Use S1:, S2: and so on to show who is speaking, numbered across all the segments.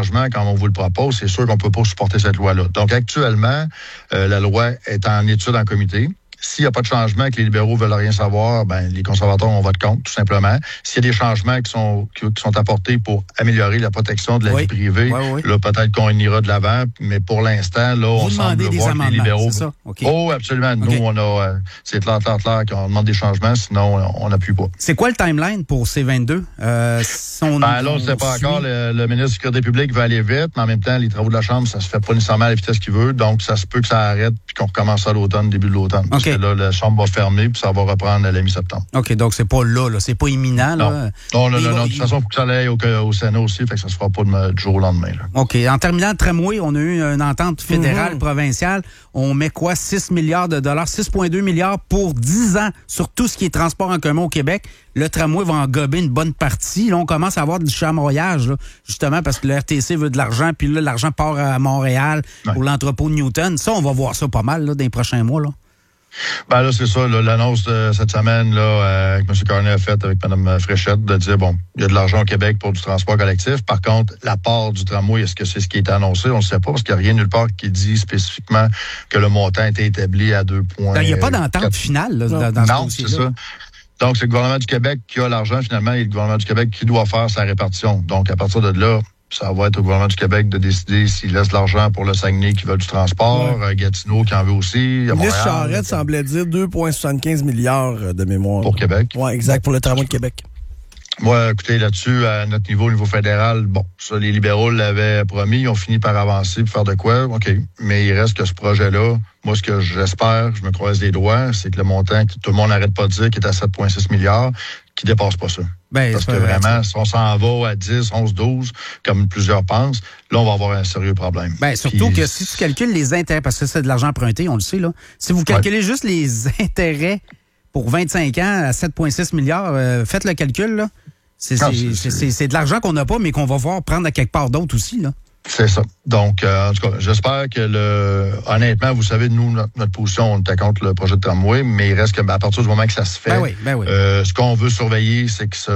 S1: changements quand on vous le propose, c'est sûr qu'on ne peut pas supporter cette loi-là. Donc, actuellement, la loi est en étude en comité. S'il n'y a pas de changement, que les libéraux veulent rien savoir, ben les conservateurs ont vote contre, tout simplement. S'il y a des changements qui sont apportés pour améliorer la protection de la vie privée, là, peut-être qu'on ira de l'avant. Mais pour l'instant, là, on semble voir que les libéraux...
S2: C'est ça? Okay.
S1: Oh, absolument. Nous, on a... c'est clair qu'on demande des changements, sinon on n'appuie pas.
S2: C'est quoi le timeline pour C-22?
S1: Là, on ne sait pas encore. Le ministre de la Sécurité publique veut aller vite, mais en même temps, les travaux de la Chambre, ça se fait pas nécessairement à la vitesse qu'il veut. Donc, ça se peut que ça arrête puis qu'on recommence ça à l'automne, début de l'automne. Parce que là, la Chambre va fermer puis ça va reprendre à la mi-septembre.
S2: OK, donc c'est pas là. C'est pas imminent. Là.
S1: Non. De toute façon, il faut que ça aille au Sénat aussi, fait que ça se fera pas du jour au lendemain. Là.
S2: OK. En terminant le tramway, on a eu une entente fédérale, provinciale. On met quoi? 6 milliards de dollars, 6,2 milliards pour 10 ans sur tout ce qui est transport en commun au Québec. Le tramway va en gober une bonne partie. Là, on commence à avoir du chamoyage, là, justement, parce que le RTC veut de l'argent, puis là, l'argent part à Montréal pour l'entrepôt de Newton. Ça, on va voir ça pas mal là, dans les prochains mois. Là.
S1: Ben là, c'est ça, là, l'annonce de cette semaine là, que M. Carney a faite avec Mme Fréchette, de dire, bon, il y a de l'argent au Québec pour du transport collectif. Par contre, la part du tramway, est-ce que c'est ce qui est annoncé? On ne sait pas, parce qu'il n'y a rien nulle part qui dit spécifiquement que le montant a été établi à 2 points.
S2: Il n'y a pas d'entente finale là, dans ce dossier-là.
S1: C'est ça. Donc, c'est le gouvernement du Québec qui a l'argent, finalement, et le gouvernement du Québec qui doit faire sa répartition. Donc, à partir de là, ça va être au gouvernement du Québec de décider s'il laisse de l'argent pour le Saguenay qui veut du transport, Gatineau qui en veut aussi.
S3: Ministre Charette semblait dire 2,75 milliards de mémoire.
S1: Pour Québec.
S3: Oui, exact, pour le tramway de Québec.
S1: Moi, écoutez, là-dessus, à notre niveau, au niveau fédéral, bon, ça, les libéraux l'avaient promis, ils ont fini par avancer pour faire de quoi, OK. Mais il reste que ce projet-là, moi, ce que j'espère, je me croise les doigts, c'est que le montant que tout le monde n'arrête pas de dire, qui est à 7,6 milliards, qui dépasse pas ça. Parce que vraiment, si on s'en va à 10, 11, 12, comme plusieurs pensent, là, on va avoir un sérieux problème.
S2: Surtout que si tu calcules les intérêts, parce que c'est de l'argent emprunté, on le sait, là. Si vous calculez juste les intérêts pour 25 ans à 7,6 milliards, faites le calcul, là. C'est de l'argent qu'on n'a pas, mais qu'on va voir prendre à quelque part d'autre aussi, là.
S1: C'est ça. Donc, en tout cas, j'espère que honnêtement, vous savez, nous, notre position, on était contre le projet de tramway, mais il reste que, à partir du moment que ça se fait, ce qu'on veut surveiller, c'est que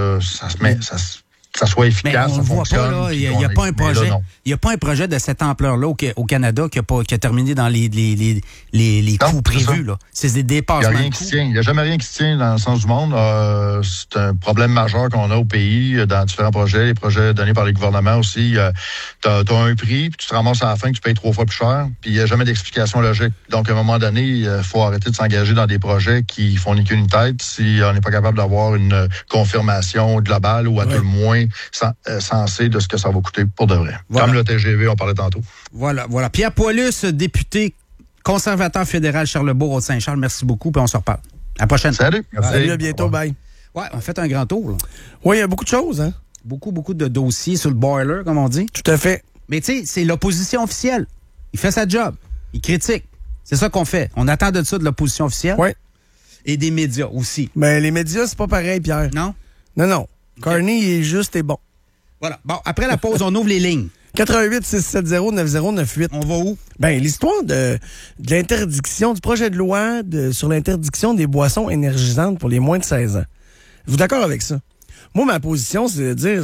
S1: ça soit efficace, ça fonctionne.
S2: Pas, il n'y a pas un projet. Il n'y a pas un projet de cette ampleur-là au Canada qui a terminé dans les coûts prévus. Là. C'est des dépassements.
S1: Il n'y a jamais rien qui se tient dans le sens du monde. C'est un problème majeur qu'on a au pays dans différents projets, les projets donnés par les gouvernements aussi. Tu as un prix, puis tu te ramasses à la fin que tu payes 3 fois plus cher, puis il n'y a jamais d'explication logique. Donc, à un moment donné, il faut arrêter de s'engager dans des projets qui font ni qu'une tête si on n'est pas capable d'avoir une confirmation globale ou à tout le moins sensé de ce que ça va coûter pour de vrai. Voilà. Comme le TGV, on parlait tantôt.
S2: Voilà. Pierre Poilus, député conservateur fédéral Charlebourg-Haute-Saint-Charles, merci beaucoup, puis on se reparle. À la prochaine.
S1: Salut.
S3: Salut, à bientôt, bye.
S2: Ouais, on a fait un grand tour. Là.
S3: Oui, il y a beaucoup de choses, hein?
S2: Beaucoup de dossiers sur le boiler, comme on dit.
S3: Tout à fait.
S2: Mais tu sais, c'est l'opposition officielle. Il fait sa job. Il critique. C'est ça qu'on fait. On attend de ça de l'opposition officielle.
S3: Oui.
S2: Et des médias aussi.
S3: Mais les médias, c'est pas pareil, Pierre.
S2: Non?
S3: Non. Carney, il est juste et bon.
S2: Voilà. Bon, après la pause, on ouvre les lignes.
S3: 88-670-9098.
S2: On va où?
S3: L'histoire de l'interdiction, du projet de loi sur l'interdiction des boissons énergisantes pour les moins de 16 ans. Vous d'accord avec ça? Moi, ma position, c'est de dire,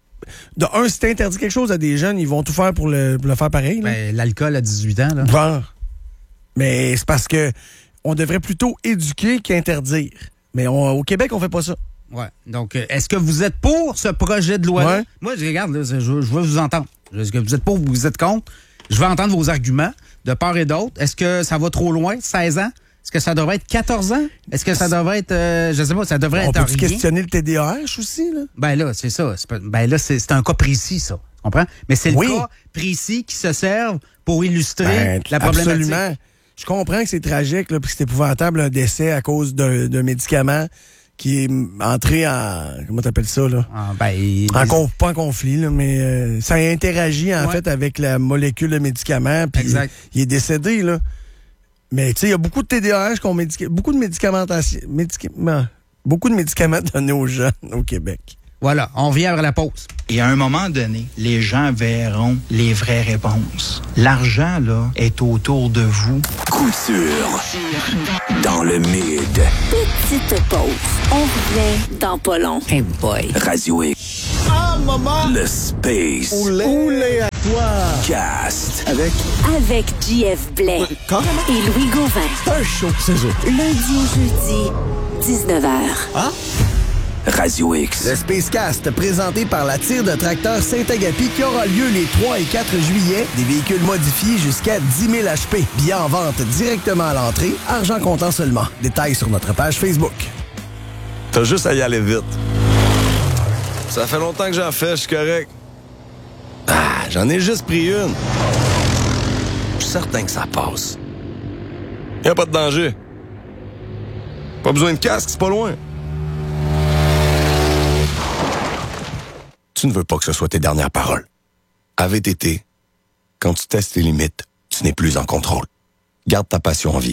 S3: si t'interdis quelque chose à des jeunes, ils vont tout faire pour le faire pareil. Là.
S2: L'alcool à 18 ans, là.
S3: Genre. Mais c'est parce que on devrait plutôt éduquer qu'interdire. Mais au Québec, on fait pas ça.
S2: Ouais. Donc, est-ce que vous êtes pour ce projet de loi-là? Ouais. Moi, je regarde, là, je veux vous entendre. Est-ce que vous êtes pour ou vous êtes contre? Je veux entendre vos arguments de part et d'autre. Est-ce que ça va trop loin, 16 ans? Est-ce que ça devrait être 14 ans? Est-ce que ça devrait être... je sais pas, ça devrait être...
S3: On peut questionner le TDAH aussi, là?
S2: Ben là, c'est ça. C'est un cas précis, ça. Tu comprends? Mais c'est le cas précis qui se serve pour illustrer la problématique.
S3: Absolument. Je comprends que c'est tragique, là, puis que c'est épouvantable, un décès à cause d'un médicament qui est entré en... Comment t'appelles ça, là? Pas en conflit, là, mais ça interagit, en fait, avec la molécule de médicament, puis il est décédé, là. Mais, tu sais, il y a beaucoup de TDAH beaucoup de médicaments donnés aux jeunes au Québec.
S2: Voilà, on revient à la pause.
S4: Et à un moment donné, les gens verront les vraies réponses. L'argent, là, est autour de vous.
S5: Coup sûr. Dans le mid.
S6: Petite pause. On revient dans pas long.
S2: Hey boy.
S5: Radio X.
S3: Ah, maman!
S5: Le Space.
S3: Oulé.
S5: Cast.
S6: Avec JF Blais et Louis Gauvin.
S3: Un show, c'est ça.
S6: Lundi au jeudi, 19h.
S5: Radio X.
S3: Le Spacecast, présenté par la tire de tracteur Saint-Agapi, qui aura lieu les 3 et 4 juillet. Des véhicules modifiés jusqu'à 10 000 HP. Billets en vente directement à l'entrée. Argent comptant seulement. Détails sur notre page Facebook.
S7: T'as juste à y aller vite. Ça fait longtemps que j'en fais, je suis correct. J'en ai juste pris une. Je suis certain que ça passe. Y'a pas de danger. Pas besoin de casque, c'est pas loin. Tu ne veux pas que ce soit tes dernières paroles. À VTT, quand tu testes tes limites, tu n'es plus en contrôle. Garde ta passion en vie.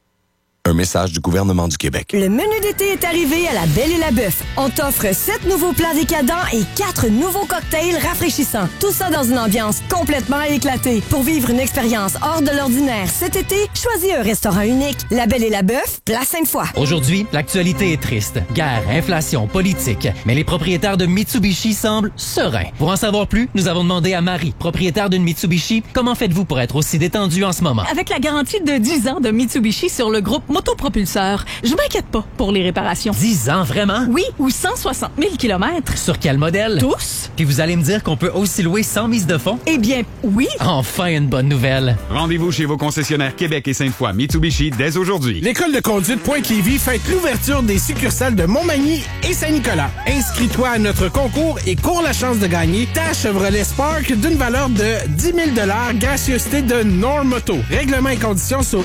S7: Un message du gouvernement du Québec.
S8: Le menu d'été est arrivé à la Belle et la Bœuf. On t'offre 7 nouveaux plats décadents et 4 nouveaux cocktails rafraîchissants. Tout ça dans une ambiance complètement éclatée. Pour vivre une expérience hors de l'ordinaire cet été, choisis un restaurant unique. La Belle et la Bœuf, Place Sainte-Foy.
S9: Aujourd'hui, l'actualité est triste. Guerre, inflation, politique. Mais les propriétaires de Mitsubishi semblent sereins. Pour en savoir plus, nous avons demandé à Marie, propriétaire d'une Mitsubishi, comment faites-vous pour être aussi détendu en ce moment?
S10: Avec la garantie de 10 ans de Mitsubishi sur le groupe Motopropulseur, je m'inquiète pas pour les réparations.
S9: 10 ans, vraiment?
S10: Oui, ou 160 000 km.
S9: Sur quel modèle?
S10: Tous.
S9: Puis vous allez me dire qu'on peut aussi louer sans mise de fonds?
S10: Eh bien, oui.
S9: Enfin une bonne nouvelle.
S11: Rendez-vous chez vos concessionnaires Québec et Sainte-Foy Mitsubishi dès aujourd'hui.
S12: L'École de conduite Pointe-Lévis fête l'ouverture des succursales de Montmagny et Saint-Nicolas. Inscris-toi à notre concours et cours la chance de gagner ta Chevrolet Spark d'une valeur de 10 000 $, gracieuseté de Normoto. Règlements et conditions sur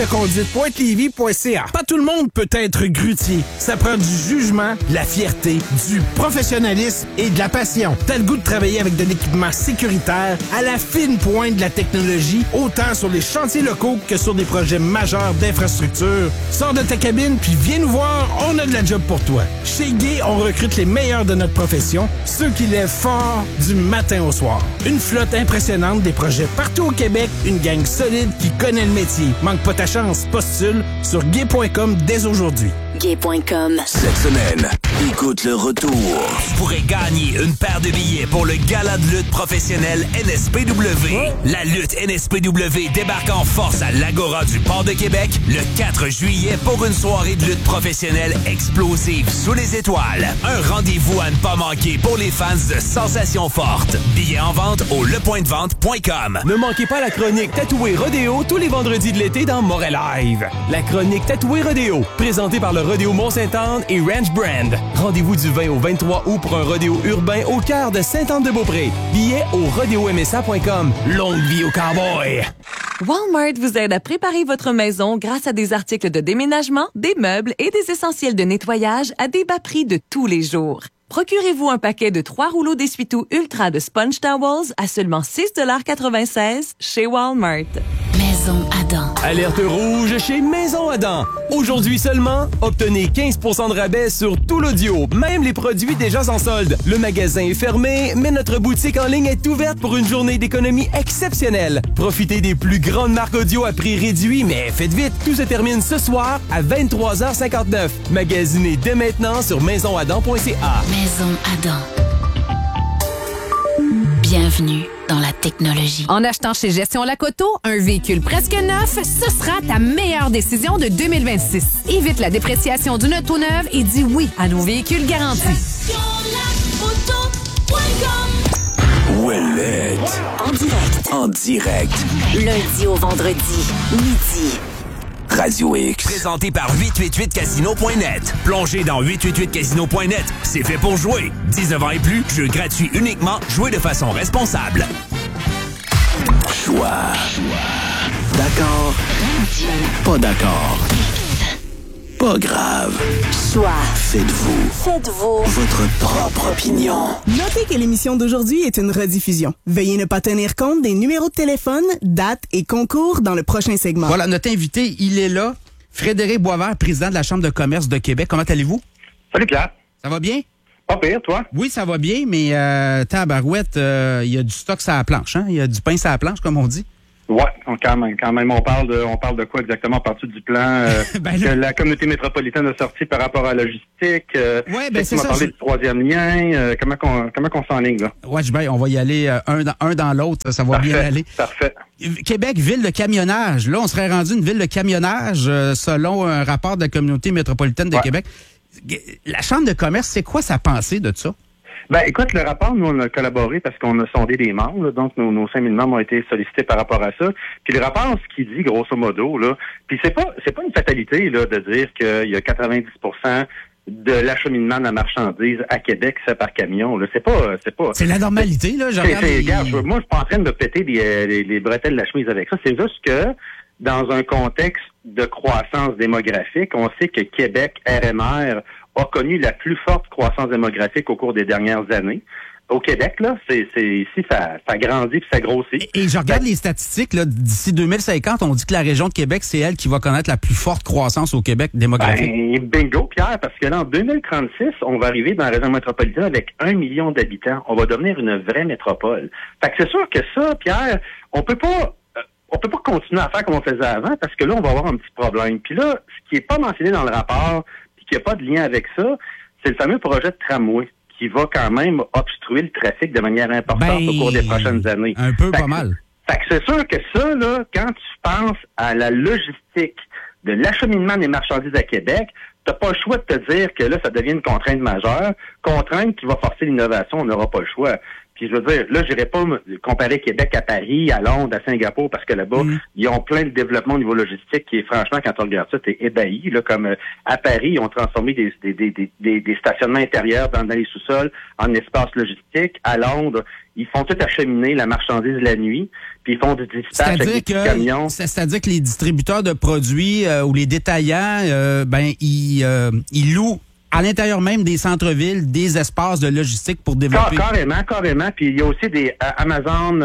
S12: écoledeconduitepointe-lévis.ca. Pas tout le monde peut être grutier. Ça prend du jugement, de la fierté, du professionnalisme et de la passion. T'as le goût de travailler avec de l'équipement sécuritaire à la fine pointe de la technologie, autant sur les chantiers locaux que sur des projets majeurs d'infrastructure. Sors de ta cabine puis viens nous voir, on a de la job pour toi. Chez Gay, on recrute les meilleurs de notre profession, ceux qui lèvent fort du matin au soir. Une flotte impressionnante, des projets partout au Québec, une gang solide qui connaît le métier. Manque pas ta chance, postule sur gay.com dès aujourd'hui.
S6: Gay.com.
S5: Cette semaine, écoute le retour.
S13: Tu pourrais gagner une paire de billets pour le gala de lutte professionnelle NSPW. La lutte NSPW débarque en force à l'Agora du Port de Québec le 4 juillet pour une soirée de lutte professionnelle explosive sous les étoiles. Un rendez-vous à ne pas manquer pour les fans de sensations fortes. Billets en vente au lepointdevente.com.
S14: Ne manquez pas la chronique Tatoué Rodéo tous les vendredis de l'été dans Montréal Live. La chronique Tatoué Rodéo, présentée par le Rodéo Mont-Sainte-Anne et Ranch Brand. Rendez-vous du 20 au 23 août pour un rodéo urbain au cœur de Sainte-Anne-de-Beaupré. Billets au rodéomsa.com. Longue vie au cowboy!
S15: Walmart vous aide à préparer votre maison grâce à des articles de déménagement, des meubles et des essentiels de nettoyage à des bas prix de tous les jours. Procurez-vous un paquet de 3 rouleaux d'essuie-tout Ultra de Sponge Towels à seulement 6,96 $ chez Walmart.
S6: Maison Adam.
S14: Alerte rouge chez Maison Adam. Aujourd'hui seulement, obtenez 15 % de rabais sur tout l'audio, même les produits déjà en solde. Le magasin est fermé, mais notre boutique en ligne est ouverte pour une journée d'économie exceptionnelle. Profitez des plus grandes marques audio à prix réduit, mais faites vite, tout se termine ce soir à 23h59. Magasinez dès maintenant sur maisonadam.ca.
S6: Maison Adam. Bienvenue dans la technologie.
S16: En achetant chez Gestion Lacoto, un véhicule presque neuf, ce sera ta meilleure décision de 2026. Évite la dépréciation d'une auto neuve et dis oui à nos véhicules garantis.
S5: Ouellette. En direct.
S6: Lundi au vendredi, midi.
S5: Radio X.
S13: Présenté par 888casino.net. Plongez dans 888casino.net. C'est fait pour jouer. 19 ans et plus, jeu gratuit uniquement. Jouez de façon responsable.
S5: Choix. D'accord. Pas d'accord. Pas grave.
S6: Choix.
S5: Faites-vous votre propre opinion.
S17: Notez que l'émission d'aujourd'hui est une rediffusion. Veuillez ne pas tenir compte des numéros de téléphone, dates et concours dans le prochain segment.
S2: Voilà, notre invité, il est là. Frédéric Boisvert, président de la Chambre de commerce de Québec. Comment allez-vous?
S18: Salut Pierre.
S2: Ça va bien?
S18: Pas pire, toi?
S2: Oui, ça va bien, mais tabarouette, il y a du stock sur la planche, hein? Il y a du pain sur la planche, comme on dit.
S18: Ouais, quand même, on parle de quoi exactement à partir du plan que la communauté métropolitaine a sorti par rapport à la logistique.
S2: C'est ça.
S18: On va parler du troisième lien. Comment qu'on s'enligne, là?
S2: Ouais, on va y aller un dans l'autre, ça va bien aller.
S18: Parfait.
S2: Québec, ville de camionnage. Là, on serait rendu une ville de camionnage selon un rapport de la communauté métropolitaine de Québec. La Chambre de commerce, c'est quoi sa pensée de ça?
S18: Ben, écoute, le rapport, nous, on a collaboré parce qu'on a sondé des membres, là, donc nos 5000 membres ont été sollicités par rapport à ça. Puis le rapport, ce qu'il dit, grosso modo, là, puis c'est pas une fatalité, là, de dire qu'il y a 90% de l'acheminement de la marchandise à Québec fait par camion, là. C'est pas.
S2: C'est la normalité, là,
S18: regarde, moi, je suis pas en train de péter les bretelles de la chemise avec ça. C'est juste que, dans un contexte de croissance démographique, on sait que Québec, RMR, a connu la plus forte croissance démographique au cours des dernières années. Au Québec, là, ici, ça grandit puis ça grossit.
S2: Et je regarde les statistiques, là, d'ici 2050, on dit que la région de Québec, c'est elle qui va connaître la plus forte croissance au Québec démographique.
S18: Bingo, Pierre, parce que là, en 2036, on va arriver dans la région métropolitaine avec 1 million d'habitants. On va devenir une vraie métropole. Fait que c'est sûr que ça, Pierre, on peut pas continuer à faire comme on faisait avant, parce que là, on va avoir un petit problème. Puis là, ce qui est pas mentionné dans le rapport, puis qu'il n'y a pas de lien avec ça, c'est le fameux projet de tramway qui va quand même obstruer le trafic de manière importante au cours des prochaines années.
S2: Un peu, pas mal.
S18: Fait que c'est sûr que ça, là, quand tu penses à la logistique de l'acheminement des marchandises à Québec, t'as pas le choix de te dire que là, ça devient une contrainte majeure, contrainte qui va forcer l'innovation, on n'aura pas le choix. Puis je veux dire, là, j'irais pas comparer Québec à Paris, à Londres, à Singapour, parce que là-bas, ils ont plein de développement au niveau logistique qui est franchement, quand on regarde ça, t'es ébahi. Là, comme à Paris, ils ont transformé des stationnements intérieurs dans les sous-sols en espace logistique. À Londres, ils font tout acheminer la marchandise la nuit, puis ils font du dispatch avec des camions.
S2: C'est-à-dire que les distributeurs de produits ou les détaillants, ils louent à l'intérieur même des centres-villes, des espaces de logistique pour développer.
S18: Carrément. Puis il y a aussi des Amazon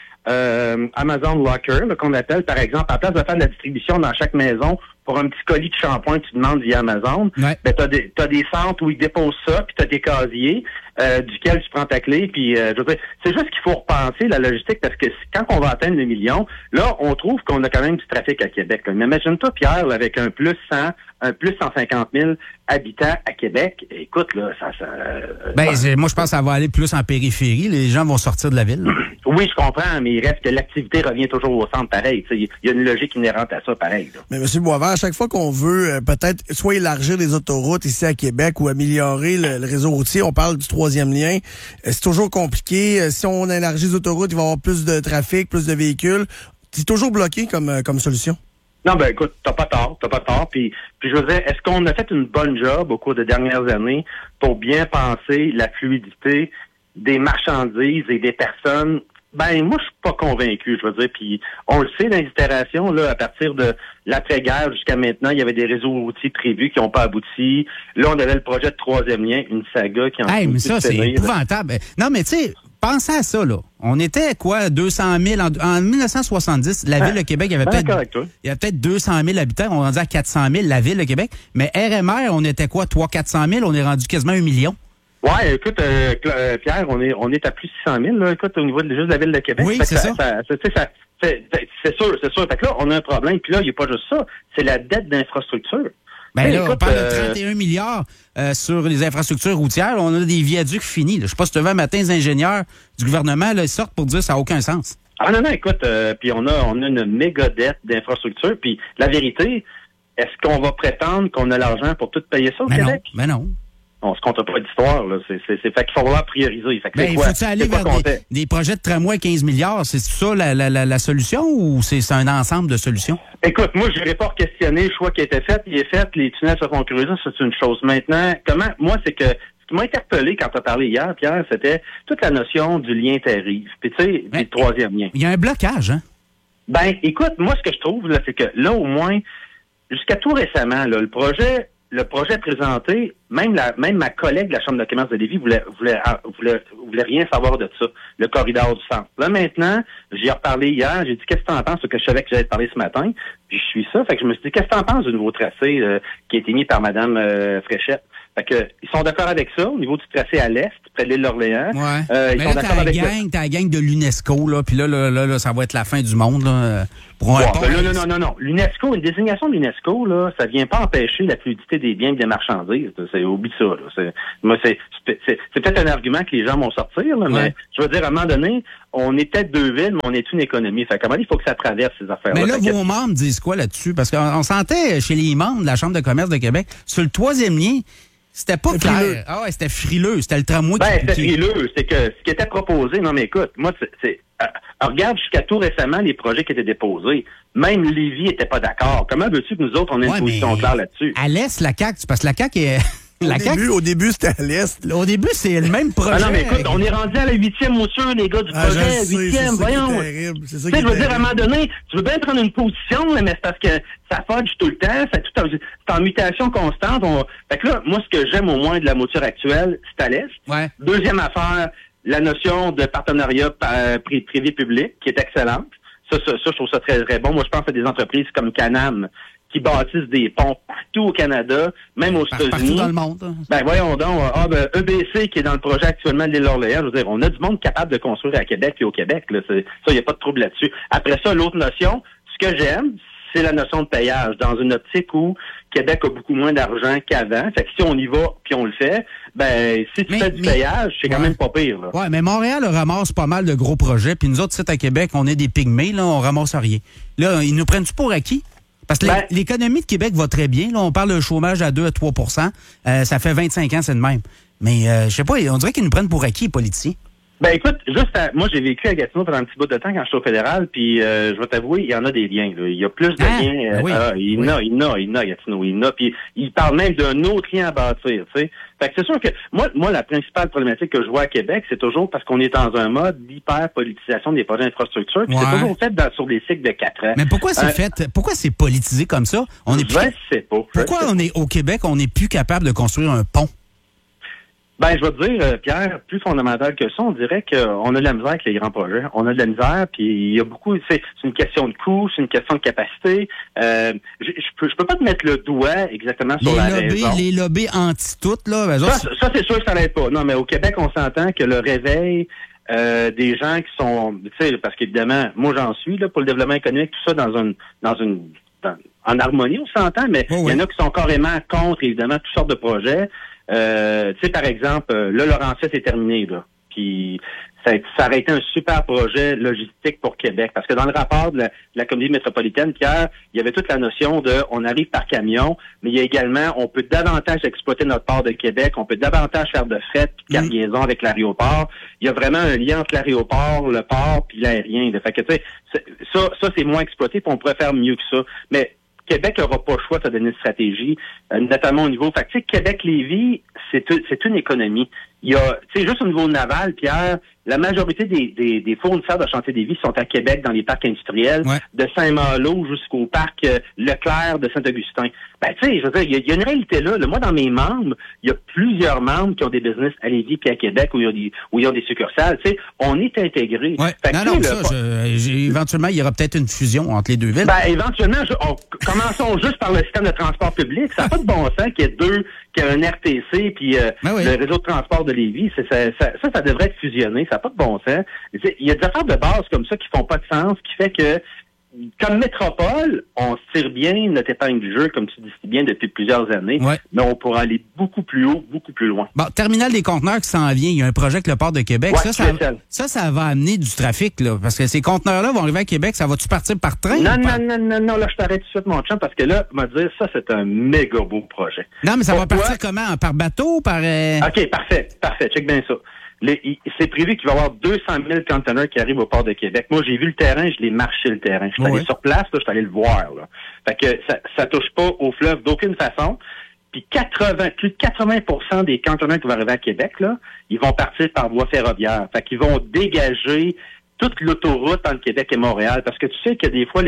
S18: Locker, là, qu'on appelle, par exemple, à la place de faire de la distribution dans chaque maison pour un petit colis de shampoing que tu demandes via Amazon, ben t'as des centres où ils déposent ça, puis t'as des casiers duquel tu prends ta clé, puis je veux dire, c'est juste qu'il faut repenser la logistique, parce que quand on va atteindre le million, là, on trouve qu'on a quand même du trafic à Québec. Là. Mais imagine-toi, Pierre, là, avec un plus 150 000 habitants à Québec, écoute, là,
S2: moi, je pense que ça va aller plus en périphérie. Les gens vont sortir de la ville.
S18: Oui, je comprends, mais il reste que l'activité revient toujours au centre pareil. Il y a une logique inhérente à ça pareil. Là.
S3: Mais M. Boisvert, à chaque fois qu'on veut peut-être soit élargir les autoroutes ici à Québec ou améliorer le réseau routier, on parle du troisième lien. C'est toujours compliqué. Si on élargit les autoroutes, il va y avoir plus de trafic, plus de véhicules. C'est toujours bloqué comme solution.
S18: Non, ben écoute, t'as pas tort. Puis je veux dire, est-ce qu'on a fait une bonne job au cours des dernières années pour bien penser la fluidité des marchandises et des personnes? Ben, moi, je suis pas convaincu, je veux dire. Puis on le sait dans les itérations, là, à partir de l'après-guerre jusqu'à maintenant, il y avait des réseaux routiers prévus qui n'ont pas abouti. Là, on avait le projet de troisième lien, une saga qui en
S2: mais ça, c'est épouvantable. Non, mais tu sais, pensez à ça, là. On était, 200 000? En 1970, la Ville de Québec, il y avait peut-être 200 000 habitants. On est rendu à 400 000, la Ville de Québec. Mais RMR, on était 300-400 000? On est rendu quasiment 1 million.
S18: Ouais, écoute, Pierre, on est à plus de 600 000, là, écoute, au niveau de juste la Ville de Québec.
S2: Oui, c'est ça.
S18: C'est sûr. Fait que là, on a un problème. Puis là, il n'y a pas juste ça. C'est la dette d'infrastructure.
S2: On parle de 31 milliards sur les infrastructures routières. On a des viaducs finis. Là. Je sais pas si tu vois, matin, les ingénieurs du gouvernement là, ils sortent pour dire que ça n'a aucun sens.
S18: Ah non, écoute, puis on a une méga dette d'infrastructure. Puis la vérité, est-ce qu'on va prétendre qu'on a l'argent pour tout payer ça au Québec?
S2: Non.
S18: On se compte pas d'histoire, là. Fait qu'il faut falloir prioriser. Fait que
S2: faut-tu aller vers des projets de tramway à 15 milliards? C'est ça la solution ou c'est un ensemble de solutions?
S18: Écoute, moi, je n'irai pas questionner le choix qui a été fait. Il est fait, les tunnels se font creuser, c'est une chose. Maintenant, ce qui m'a interpellé quand tu as parlé hier, Pierre, c'était toute la notion du lien terre-rive. Puis tu sais, le troisième lien.
S2: Il y a un blocage, hein?
S18: Ben, écoute, moi, ce que je trouve, là, c'est que là, au moins, jusqu'à tout récemment, là, le projet présenté, même ma collègue de la Chambre de commerce de Lévis voulait rien savoir de ça, le corridor du centre. Là, maintenant, j'y ai reparlé hier, j'ai dit, qu'est-ce que t'en penses? Que je savais que j'allais te parler ce matin, puis je suis ça. Fait que je me suis dit, qu'est-ce que t'en penses du nouveau tracé qui a été mis par Mme Fréchette? Fait que, ils sont d'accord avec ça, au niveau du tracé à l'est, près de l'île d'Orléans.
S2: Ouais.
S18: Ils sont d'accord avec ça.
S2: T'as la gang de l'UNESCO, là, puis là, ça va être la fin du monde, là. Pour un pont.
S18: Non. L'UNESCO, une désignation de l'UNESCO, là, ça vient pas empêcher la fluidité des biens et des marchandises. Oublie ça, là. C'est peut-être un argument que les gens vont sortir, là, mais je veux dire, à un moment donné, on est peut-être deux villes, mais on est une économie. Fait qu'à un moment donné, il faut que ça traverse ces affaires-là.
S2: Mais là, vos membres disent quoi là-dessus? Parce qu'on sentait chez les membres de la Chambre de commerce de Québec, sur le 3e lien, c'était pas clair.
S3: Frileux.
S2: Ah ouais, c'était frileux. C'était le tramway
S18: c'était frileux. C'est que ce qui était proposé, non mais écoute, moi, regarde jusqu'à tout récemment les projets qui étaient déposés. Même Lévis était pas d'accord. Comment veux-tu que nous autres, on ait une position claire là-dessus?
S2: À l'Est, la CAQ, parce que la CAQ est...
S3: Au début, c'était à l'Est.
S2: Au début, c'est le même projet.
S18: Ah non, mais écoute, on est rendu à la 8e mouture, les gars, du projet. 8e, voyons.
S3: C'est ça
S18: qui est terrible. Je veux dire, à un moment donné, tu veux bien prendre une position, mais c'est parce que ça fudge tout le temps, c'est en mutation constante. Fait que là, moi, ce que j'aime au moins de la mouture actuelle, c'est à l'Est.
S2: Ouais.
S18: Deuxième affaire, la notion de partenariat privé-public, qui est excellente. Ça, je trouve ça très, très bon. Moi, je pense à des entreprises comme Canam, qui bâtissent des ponts partout au Canada, même aux États-Unis.
S2: Partout dans le monde. Hein.
S18: Ben voyons donc. EBC qui est dans le projet actuellement de l'île d'Orléans, je veux dire, on a du monde capable de construire à Québec et au Québec. Là. Ça, il n'y a pas de trouble là-dessus. Après ça, l'autre notion, ce que j'aime, c'est la notion de payage, dans une optique où Québec a beaucoup moins d'argent qu'avant. Fait que si on y va puis on le fait, ben si tu fais du payage, c'est quand même pas pire. Là.
S2: Ouais, mais Montréal ramasse pas mal de gros projets, puis nous autres, ici à Québec, on est des pygmées, là, on ramasse rien. Là, ils nous prennent-tu pour acquis? Parce que l'économie de Québec va très bien. Là, on parle de chômage à 2 à 3 ça fait 25 ans, c'est de même. Mais je sais pas, on dirait qu'ils nous prennent pour acquis, les politiciens.
S18: Ben écoute, moi j'ai vécu à Gatineau pendant un petit bout de temps quand j'étais au fédéral, puis je vais t'avouer, il y en a des liens. Là. Il y a plus de liens. Il y en a à Gatineau, il y en a. Puis il parle même d'un autre lien à bâtir, tu sais. Fait que c'est sûr que moi la principale problématique que je vois à Québec, c'est toujours parce qu'on est dans un mode d'hyper-politisation des projets d'infrastructure, puis c'est toujours fait sur des cycles de 4 ans.
S2: Mais pourquoi c'est fait? Pourquoi c'est politisé comme ça?
S18: Je sais pas.
S2: Pourquoi au Québec, on n'est plus capable de construire un pont?
S18: Ben, je vais te dire, Pierre, plus fondamental que ça, on dirait qu'on a de la misère avec les grands projets. On a de la misère, puis il y a beaucoup, c'est une question de coût, c'est une question de capacité. Je peux pas te mettre le doigt exactement sur la raison.
S2: Les lobbies anti-toutes, là. Ben,
S18: ça, c'est sûr que ça n'aide pas. Non, mais au Québec, on s'entend que le réveil des gens qui sont, tu sais, parce qu'évidemment, moi j'en suis, là, pour le développement économique, tout ça en harmonie, on s'entend, mais il y en a qui sont carrément contre, évidemment, toutes sortes de projets. Tu sais, par exemple, là, Laurentides est terminé, là. Puis ça aurait été un super projet logistique pour Québec. Parce que dans le rapport de la communauté métropolitaine, Pierre, il y avait toute la notion de on arrive par camion, mais il y a également, on peut davantage exploiter notre port de Québec, on peut davantage faire de fret puis de cargaison avec l'aéroport. Il y a vraiment un lien entre l'aéroport, le port puis l'aérien. Fait que tu sais, ça c'est moins exploité, puis on pourrait faire mieux que ça. Mais Québec n'aura pas le choix de donner une stratégie, notamment au niveau... Fait que, tu sais, Québec-Lévis, c'est une économie. Il y a, tu sais, juste au niveau naval, Pierre, la majorité des fournisseurs de chantier des vies sont à Québec, dans les parcs industriels, de Saint-Malo jusqu'au parc Leclerc de Saint-Augustin. Ben, tu sais, je veux dire, il y a une réalité là. Moi, dans mes membres, il y a plusieurs membres qui ont des business à Lévis puis à Québec où ils ont des succursales. Tu sais, on est intégrés.
S2: Ouais. Éventuellement, il y aura peut-être une fusion entre les deux villes.
S18: Ben, éventuellement, commençons juste par le système de transport public. Ça n'a pas de bon sens qu'il y ait qu'il y ait un RTC puis le réseau de transport de Lévis. Ça devrait être fusionné. Ça n'a pas de bon sens. Il y a des affaires de base comme ça qui font pas de sens, qui fait que comme métropole, on se tire bien notre épingle du jeu, comme tu dis si bien, depuis plusieurs années, mais on pourra aller beaucoup plus haut, beaucoup plus loin.
S2: Bon, terminal des conteneurs qui s'en vient, il y a un projet avec le port de Québec. Ça va amener du trafic, là, parce que ces conteneurs-là vont arriver à Québec, ça va-tu partir par train?
S18: Non, là, je t'arrête tout de suite, mon chum, parce que là, on va dire, ça, c'est un méga beau projet.
S2: Non, mais ça va partir comment? Par bateau, par...
S18: OK, parfait, check bien ça. C'est prévu qu'il va y avoir 200 000 conteneurs qui arrivent au port de Québec. Moi, j'ai vu le terrain, je l'ai marché le terrain. Je suis allé sur place, là, je suis allé le voir. Là. Fait que ça touche pas au fleuve d'aucune façon. Puis plus de 80% des conteneurs qui vont arriver à Québec, là, ils vont partir par voie ferroviaire. Fait qu'ils vont dégager toute l'autoroute entre Québec et Montréal. Parce que tu sais que des fois,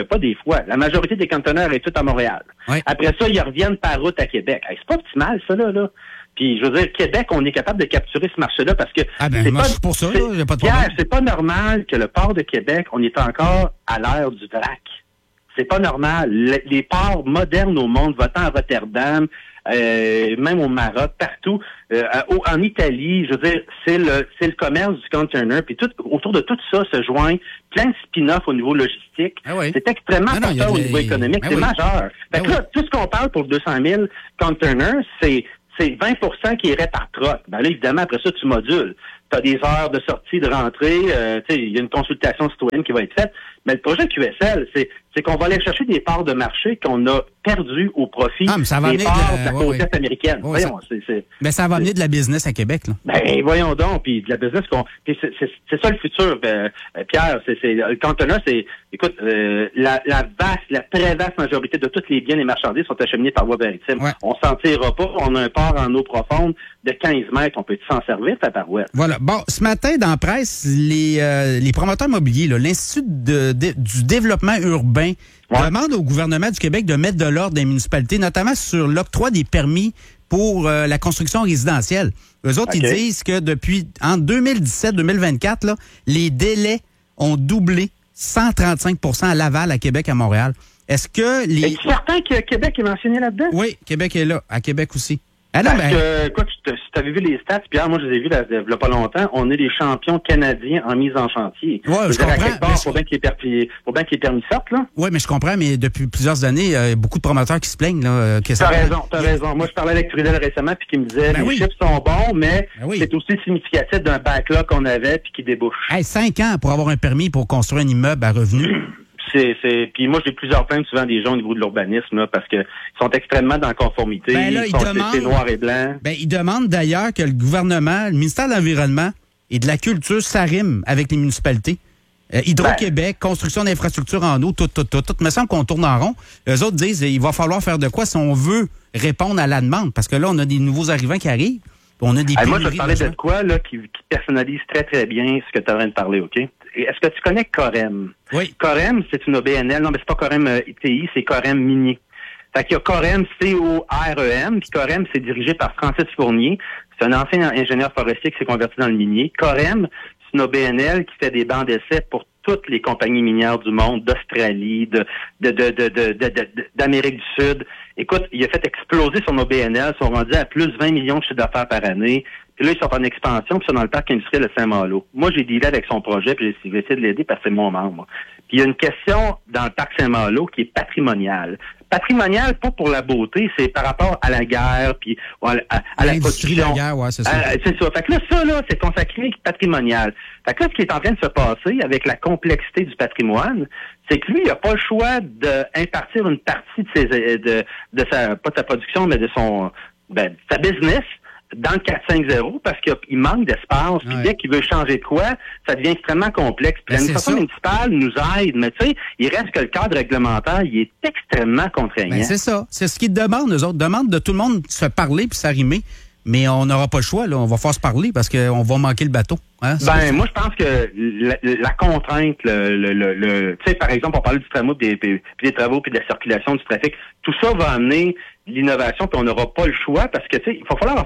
S18: la majorité des conteneurs est tout à Montréal. Ouais. Après ça, ils reviennent par route à Québec. Hey, c'est pas optimal, ça, là. Puis, je veux dire, Québec, on est capable de capturer ce marché-là parce que...
S2: pour ça, j'ai pas de problème.
S18: C'est pas normal que le port de Québec, on est encore à l'ère du vrac. C'est pas normal. Les ports modernes au monde, va-t'en à Rotterdam, même au Maroc, partout, en Italie, je veux dire, c'est le commerce du container, puis autour de tout ça se joint plein de spin-offs au niveau logistique. C'est extrêmement important au niveau économique, c'est majeur. Fait que là, tout ce qu'on parle pour 200 000 containers, c'est 20% qui irait par troc. Ben là, évidemment, après ça, tu modules. Tu as des heures de sortie, de rentrée, il y a une consultation citoyenne qui va être faite. Mais le projet QSL, c'est qu'on va aller chercher des parts de marché qu'on a perdues au profit des parts de la côte est américaine. Voyons,
S2: mais ça va amener de la business à Québec, là.
S18: Ben, voyons donc, puis de la business c'est ça le futur, Pierre. Le conteneur, écoute, la très vaste majorité de tous les biens et marchandises sont acheminés par voie maritime. Ouais. On s'en tirera pas. On a un port en eau profonde de 15 mètres. On peut s'en servir, ta parouette.
S2: Voilà. Bon, ce matin, dans la presse, les promoteurs immobiliers, là, l'Institut du développement urbain demande au gouvernement du Québec de mettre de l'ordre dans les municipalités, notamment sur l'octroi des permis pour la construction résidentielle. Eux autres, ils disent que depuis entre 2017-2024, là, les délais ont doublé 135 % à Laval, à Québec, à Montréal. Est-ce que les...
S18: Es-tu certain que Québec est mentionné là-dedans?
S2: Oui, Québec est là, à Québec aussi.
S18: Ah non, écoute, si tu avais vu les stats, Pierre, moi je les ai vus il y a pas longtemps, on est les champions canadiens en mise en chantier.
S2: Oui, je comprends.
S18: Faut bien que les permis sortent, là.
S2: Oui, mais je comprends, mais depuis plusieurs années, il y a beaucoup de promoteurs qui se plaignent, là.
S18: T'as raison. Moi, je parlais avec Trudel récemment, puis qui me disait, les chiffres sont bons, mais c'est aussi significatif d'un backlog qu'on avait, puis qui débouche.
S2: 5 ans pour avoir un permis pour construire un immeuble à revenu.
S18: Puis moi, j'ai plusieurs plaintes souvent des gens au niveau de l'urbanisme, là, parce que ils sont extrêmement dans la conformité. C'est noir et blanc.
S2: Ils demandent d'ailleurs que le gouvernement, le ministère de l'Environnement et de la Culture s'arriment avec les municipalités. Hydro-Québec, construction d'infrastructures en eau, tout. Il me semble qu'on tourne en rond. Eux autres disent il va falloir faire de quoi si on veut répondre à la demande. Parce que là, on a des nouveaux arrivants qui arrivent. On a des
S18: moi, je vais te parler de quoi là, qui personnalise très, très bien ce que tu as en train de parler, OK? Est-ce que tu connais Corem?
S2: Oui.
S18: Corem, c'est une OBNL. Non, mais c'est pas Corem ITI, c'est Corem Minier. Fait qu'il y a Corem, C-O-R-E-M, puis Corem, c'est dirigé par Francis Fournier. C'est un ancien ingénieur forestier qui s'est converti dans le minier. Corem, c'est une OBNL qui fait des bancs d'essai pour toutes les compagnies minières du monde, d'Australie, d'Amérique du Sud. Écoute, il a fait exploser son OBNL, ils sont rendus à plus de 20 millions de chiffres d'affaires par année. Puis là, ils sont en expansion, puis ils sont dans le parc industriel de Saint-Malo. Moi, j'ai dealé avec son projet, puis j'ai essayé de l'aider parce que c'est mon membre. Puis il y a une question dans le parc Saint-Malo qui est patrimoniale. Patrimoniale, pas pour la beauté, c'est par rapport à la guerre, puis à la production.
S2: De la guerre, ouais, c'est ça.
S18: C'est ça. Fait que là, c'est consacré patrimonial. Fait que là, ce qui est en train de se passer avec la complexité du patrimoine, c'est que lui, il n'a pas le choix d'impartir une partie de sa, pas de sa production, mais de sa business dans le 450 parce qu'il manque d'espace. Puis dès qu'il veut changer de quoi, ça devient extrêmement complexe. Puis l'administration municipale nous aide, mais tu sais, il reste que le cadre réglementaire, il est extrêmement contraignant.
S2: Ben c'est ça. C'est ce qu'ils demandent, eux autres. Demandent de tout le monde de se parler puis s'arrimer. Mais on n'aura pas le choix, là. On va faire se parler parce qu'on va manquer le bateau. Hein?
S18: Moi, je pense que la contrainte, tu sais, par exemple, on parlait du tramway, puis des travaux, puis de la circulation du trafic. Tout ça va amener l'innovation, puis on n'aura pas le choix parce que, tu sais, il va falloir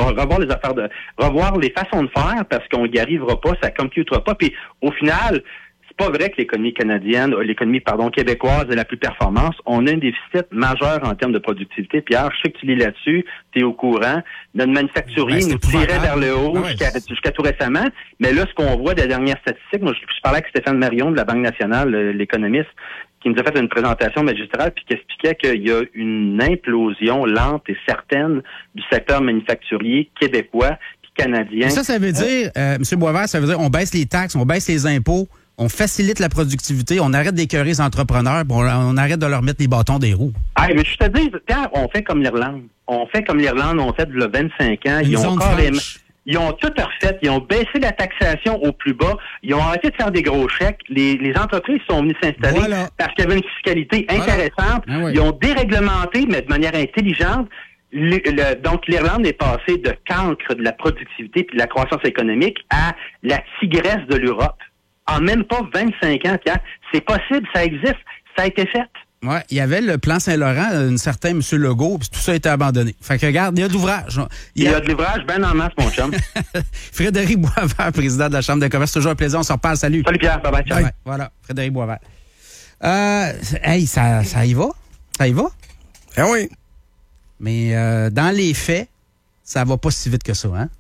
S18: revoir les façons de faire parce qu'on n'y arrivera pas, ça ne computera pas. Puis, au final, c'est pas vrai que l'économie québécoise est la plus performante. On a un déficit majeur en termes de productivité. Pierre, je sais que tu lis là-dessus, tu es au courant. Notre manufacturier nous tirait vers le haut jusqu'à tout récemment. Mais là, ce qu'on voit des dernières statistiques, moi, je parlais avec Stéphane Marion de la Banque nationale, l'économiste, qui nous a fait une présentation magistrale puis qui expliquait qu'il y a une implosion lente et certaine du secteur manufacturier québécois puis canadien.
S2: Et ça veut dire, M. Boisvert, ça veut dire on baisse les taxes, on baisse les impôts, on facilite la productivité, on arrête d'écœurer les entrepreneurs, on arrête de leur mettre les bâtons des roues.
S18: Ah, mais je te dis, Pierre, on fait comme l'Irlande. On fait depuis 25 ans. Ils ont tout refait. Ils ont baissé la taxation au plus bas. Ils ont arrêté de faire des gros chèques. Les entreprises sont venues s'installer parce qu'il y avait une fiscalité intéressante. Ah oui. Ils ont déréglementé, mais de manière intelligente. Donc, l'Irlande est passée de cancre de la productivité puis de la croissance économique à la tigresse de l'Europe. En même pas 25 ans, Pierre. C'est possible, ça existe, ça a été fait.
S2: Oui, il y avait le plan Saint-Laurent, un certain M. Legault, puis tout ça a été abandonné. Fait que regarde, il y a de l'ouvrage.
S18: Il y a de l'ouvrage, ben en masse, mon chum.
S2: Frédéric Boisvert, président de la Chambre de commerce, toujours un plaisir, on s'en reparle, salut.
S18: Salut Pierre, bye-bye.
S2: Voilà, Frédéric Boisvert. Hey, ça y va. Ça y va.
S3: Ah oui.
S2: Mais dans les faits, ça va pas si vite que ça, hein?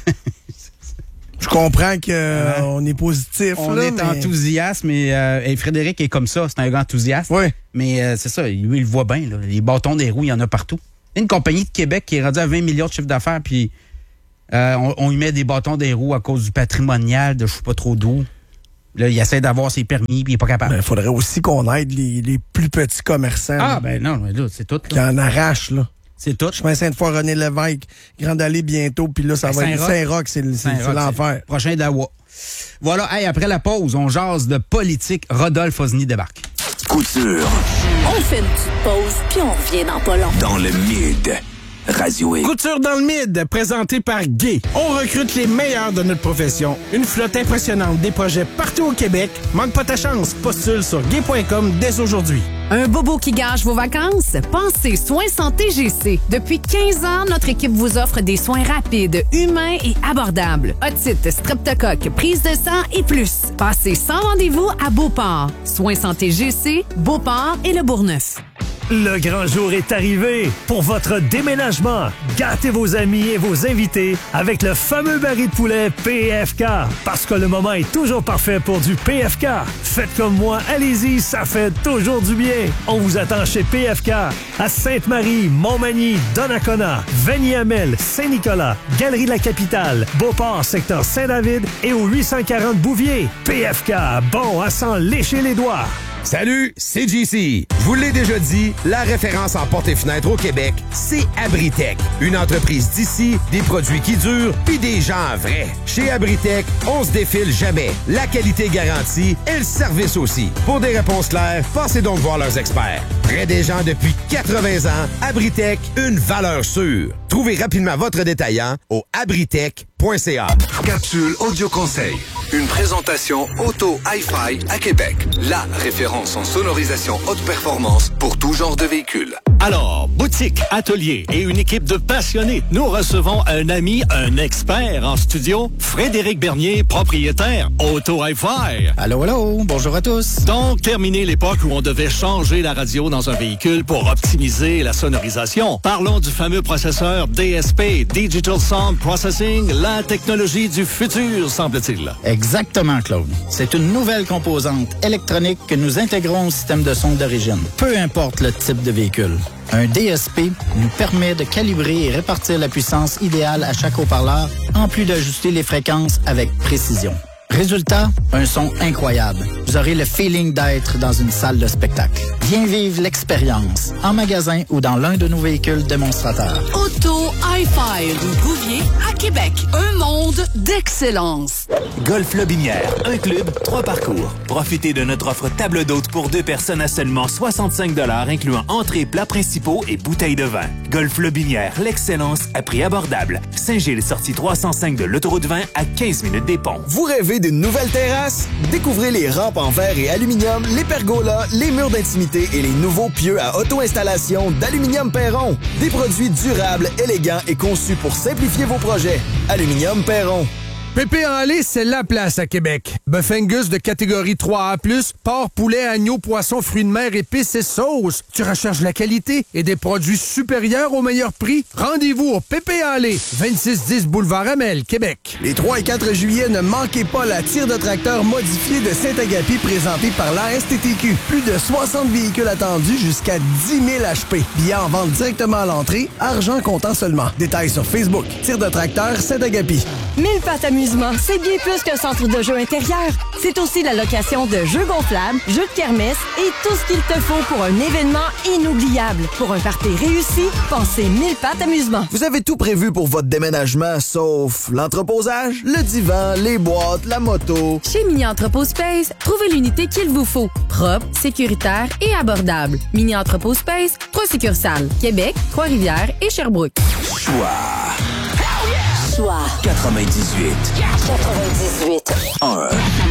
S3: Je comprends qu'on est positif.
S2: On est enthousiaste, mais Frédéric est comme ça. C'est un gars enthousiaste.
S3: Oui.
S2: Mais c'est ça, lui, il le voit bien. Là. Les bâtons des roues, il y en a partout. Il y a une compagnie de Québec qui est rendue à 20 millions de chiffre d'affaires, puis on y met des bâtons des roues à cause du patrimonial de je sais pas trop d'où. Là, il essaie d'avoir ses permis, puis il est pas capable.
S3: Il faudrait aussi qu'on aide les plus petits commerçants.
S2: Ah, ben non, mais là, c'est tout. Là.
S3: Qui en arrachent, là.
S2: C'est tout.
S3: Je pense Sainte-Foy, René Lévesque, Grande Allée bientôt, puis là, ça va être Saint-Roch, c'est l'enfer.
S2: Prochain d'Awa. Voilà, hey, après la pause, on jase de politique. Rodolphe Osny débarque.
S5: Couture.
S6: On fait une petite pause, puis on revient dans pas long.
S5: Dans le mid. Radio X.
S12: Couture dans le mid, présenté par Gay. On recrute les meilleurs de notre profession. Une flotte impressionnante, des projets partout au Québec. Manque pas ta chance. Postule sur gay.com dès aujourd'hui.
S16: Un bobo qui gâche vos vacances? Pensez Soins Santé GC. Depuis 15 ans, notre équipe vous offre des soins rapides, humains et abordables. Otite, streptocoque, prise de sang et plus. Passez sans rendez-vous à Beauport. Soins Santé GC, Beauport et le Bourgneuf.
S19: Le grand jour est arrivé pour votre déménagement. Gâtez vos amis et vos invités avec le fameux baril de poulet PFK. Parce que le moment est toujours parfait pour du PFK. Faites comme moi, allez-y, ça fait toujours du bien. On vous attend chez PFK à Sainte-Marie, Montmagny, Donnacona, Vanier-Hamel, Saint-Nicolas, Galerie de la Capitale, Beauport, secteur Saint-David et au 840 Bouvier. PFK, bon à s'en lécher les doigts.
S20: Salut, c'est JC. Je vous l'ai déjà dit, la référence en portes et fenêtres au Québec, c'est Abritech. Une entreprise d'ici, des produits qui durent, puis des gens vrais. Chez Abritech, on se défile jamais. La qualité garantie et le service aussi. Pour des réponses claires, passez donc voir leurs experts. Près des gens depuis 80 ans, Abritech, une valeur sûre. Trouvez rapidement votre détaillant au abritech.ca.
S21: Capsule Audio Conseil. Une présentation Auto Hi-Fi à Québec. La référence en sonorisation haute performance pour tout genre de véhicule.
S22: Alors, boutique, atelier et une équipe de passionnés. Nous recevons un ami, un expert en studio, Frédéric Bernier, propriétaire Auto Hi-Fi.
S23: Allô, allô, bonjour à tous.
S22: Donc, terminé l'époque où on devait changer la radio dans un véhicule pour optimiser la sonorisation. Parlons du fameux processeur DSP, Digital Sound Processing, la technologie du futur, semble-t-il.
S23: Exactement, Claude. C'est une nouvelle composante électronique que nous intégrons au système de son d'origine, peu importe le type de véhicule. Un DSP nous permet de calibrer et répartir la puissance idéale à chaque haut-parleur, en plus d'ajuster les fréquences avec précision. Résultat, un son incroyable. Vous aurez le feeling d'être dans une salle de spectacle. Viens vivre l'expérience en magasin ou dans l'un de nos véhicules démonstrateurs.
S24: Auto Hi-Fi rue Bouvier à Québec. Un monde d'excellence.
S13: Golf Lobinière, un club, 3 parcours. Profitez de notre offre table d'hôte pour 2 personnes à seulement 65 $, incluant entrées, plats principaux et bouteilles de vin. Golf Lobinière, l'excellence à prix abordable. Saint-Gilles, sortie 305 de l'autoroute 20 à 15 minutes des ponts.
S25: Vous rêvez d'une nouvelle terrasse? Découvrez les rampes en verre et aluminium, les pergolas, les murs d'intimité et les nouveaux pieux à auto-installation d'Aluminium Perron. Des produits durables, élégants et conçus pour simplifier vos projets. Aluminium Perron.
S12: Pépé en lait, c'est la place à Québec. Bœuf Angus de catégorie 3A+, porc, poulet, agneau, poisson, fruits de mer, épices et sauces. Tu recherches la qualité et des produits supérieurs au meilleur prix? Rendez-vous au Pépé en lait, 2610 Boulevard Amel, Québec.
S3: Les 3 et 4 juillet, ne manquez pas la tire de tracteur modifiée de Saint-Agapi présentée par la STTQ. Plus de 60 véhicules attendus jusqu'à 10 000 HP. Billets en vente directement à l'entrée, argent comptant seulement. Détails sur Facebook. Tire de tracteur Saint-Agapi.
S8: 1000 pattes amusement, c'est bien plus qu'un centre de jeux intérieur. C'est aussi la location de jeux gonflables, jeux de kermesse et tout ce qu'il te faut pour un événement inoubliable. Pour un party réussi, pensez 1000 pattes amusement.
S25: Vous avez tout prévu pour votre déménagement, sauf l'entreposage, le divan, les boîtes, la moto.
S16: Chez Mini Entrepôt Space, trouvez l'unité qu'il vous faut. Propre, sécuritaire et abordable. Mini Entrepôt Space, 3 succursales. Québec, Trois-Rivières et Sherbrooke.
S5: Choix 98. 1.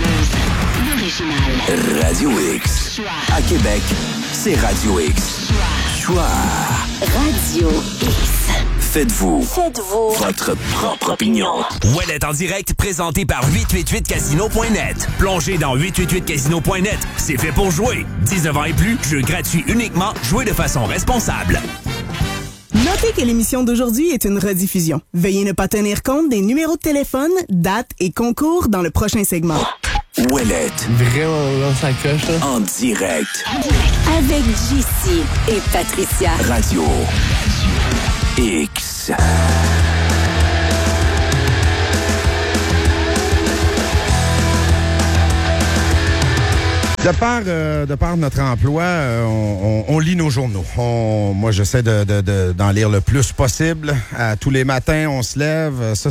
S5: Radio X. À Québec, c'est Radio X. Choix.
S6: Radio X.
S5: Faites-vous votre propre opinion.
S13: Ouellet en direct, présenté par 888casino.net. Plongez dans 888casino.net. C'est fait pour jouer. 19 ans et plus, jeu gratuit uniquement. Jouez de façon responsable.
S17: Notez que l'émission d'aujourd'hui est une rediffusion. Veuillez ne pas tenir compte des numéros de téléphone, dates et concours dans le prochain segment.
S5: Ouellet.
S1: Vraiment, là, ça coche, là.
S5: En direct.
S6: Avec JC et Patricia.
S5: Radio X.
S4: De par notre emploi, on lit nos journaux. Moi, j'essaie d'en lire le plus possible. Tous les matins, on se lève. Ça,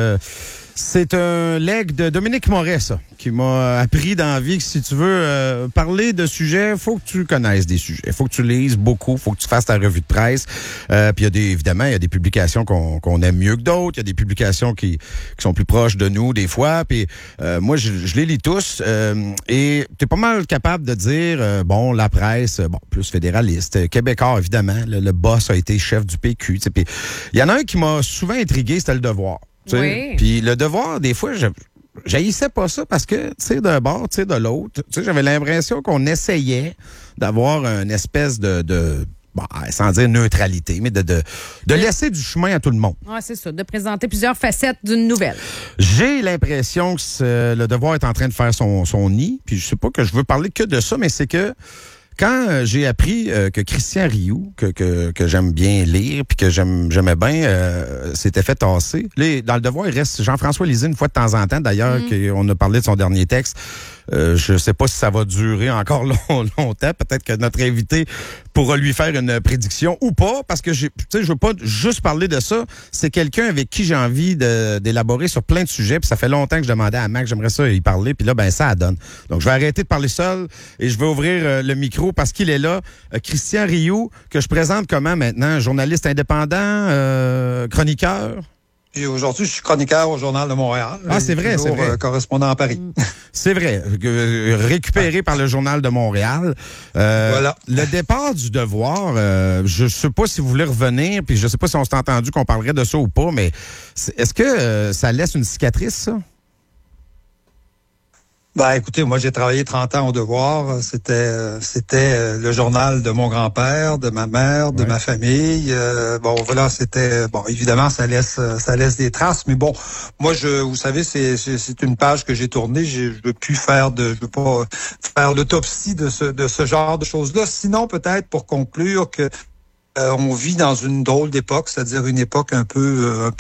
S4: c'est un legs de Dominique Moret, ça, qui m'a appris dans la vie que si tu veux parler de sujets, faut que tu connaisses des sujets. Il faut que tu lises beaucoup, faut que tu fasses ta revue de presse. Puis évidemment, il y a des publications qu'on aime mieux que d'autres. Il y a des publications qui sont plus proches de nous des fois. Puis moi, je les lis tous. Et tu es pas mal capable de dire, la presse, plus fédéraliste. Québécois, évidemment. Le boss a été chef du PQ. Puis il y en a un qui m'a souvent intrigué, c'était Le Devoir.
S7: Oui.
S4: Puis Le Devoir, des fois, j'haïssais pas ça parce que, d'un bord, de l'autre, j'avais l'impression qu'on essayait d'avoir une espèce de sans dire neutralité, mais de laisser du chemin à tout le monde.
S7: Oui, c'est ça, de présenter plusieurs facettes d'une nouvelle.
S4: J'ai l'impression que Le Devoir est en train de faire son nid, puis je sais pas que je veux parler que de ça, mais c'est que quand j'ai appris que Christian Rioux, que j'aime bien lire, puis que j'aimais bien, s'était fait tasser. Là, dans Le Devoir, il reste Jean-François Lisée une fois de temps en temps, d'ailleurs, qu'on a parlé de son dernier texte. Je sais pas si ça va durer encore longtemps. Peut-être que notre invité pourra lui faire une prédiction ou pas, parce que je veux pas juste parler de ça. C'est quelqu'un avec qui j'ai envie d'élaborer sur plein de sujets. Puis ça fait longtemps que je demandais à Mac, j'aimerais ça y parler. Puis là, ça donne. Donc, je vais arrêter de parler seul et je vais ouvrir le micro parce qu'il est là. Christian Rioux, que je présente comment maintenant? Journaliste indépendant, chroniqueur?
S9: Et aujourd'hui, je suis chroniqueur au Journal de Montréal.
S4: Ah, c'est vrai, c'est vrai.
S9: Correspondant à Paris.
S4: C'est vrai. Récupéré par le Journal de Montréal.
S9: Voilà.
S4: Le départ du Devoir, je sais pas si vous voulez revenir, puis je sais pas si on s'est entendu qu'on parlerait de ça ou pas, mais est-ce que ça laisse une cicatrice, ça?
S9: Écoutez, moi, j'ai travaillé 30 ans au Devoir. C'était le journal de mon grand-père, de ma mère, de ma famille. Évidemment, ça laisse des traces. Mais bon, moi, vous savez, c'est une page que j'ai tournée. Je veux pas faire l'autopsie de ce genre de choses-là. Sinon, peut-être pour conclure que on vit dans une drôle d'époque, c'est-à-dire une époque un peu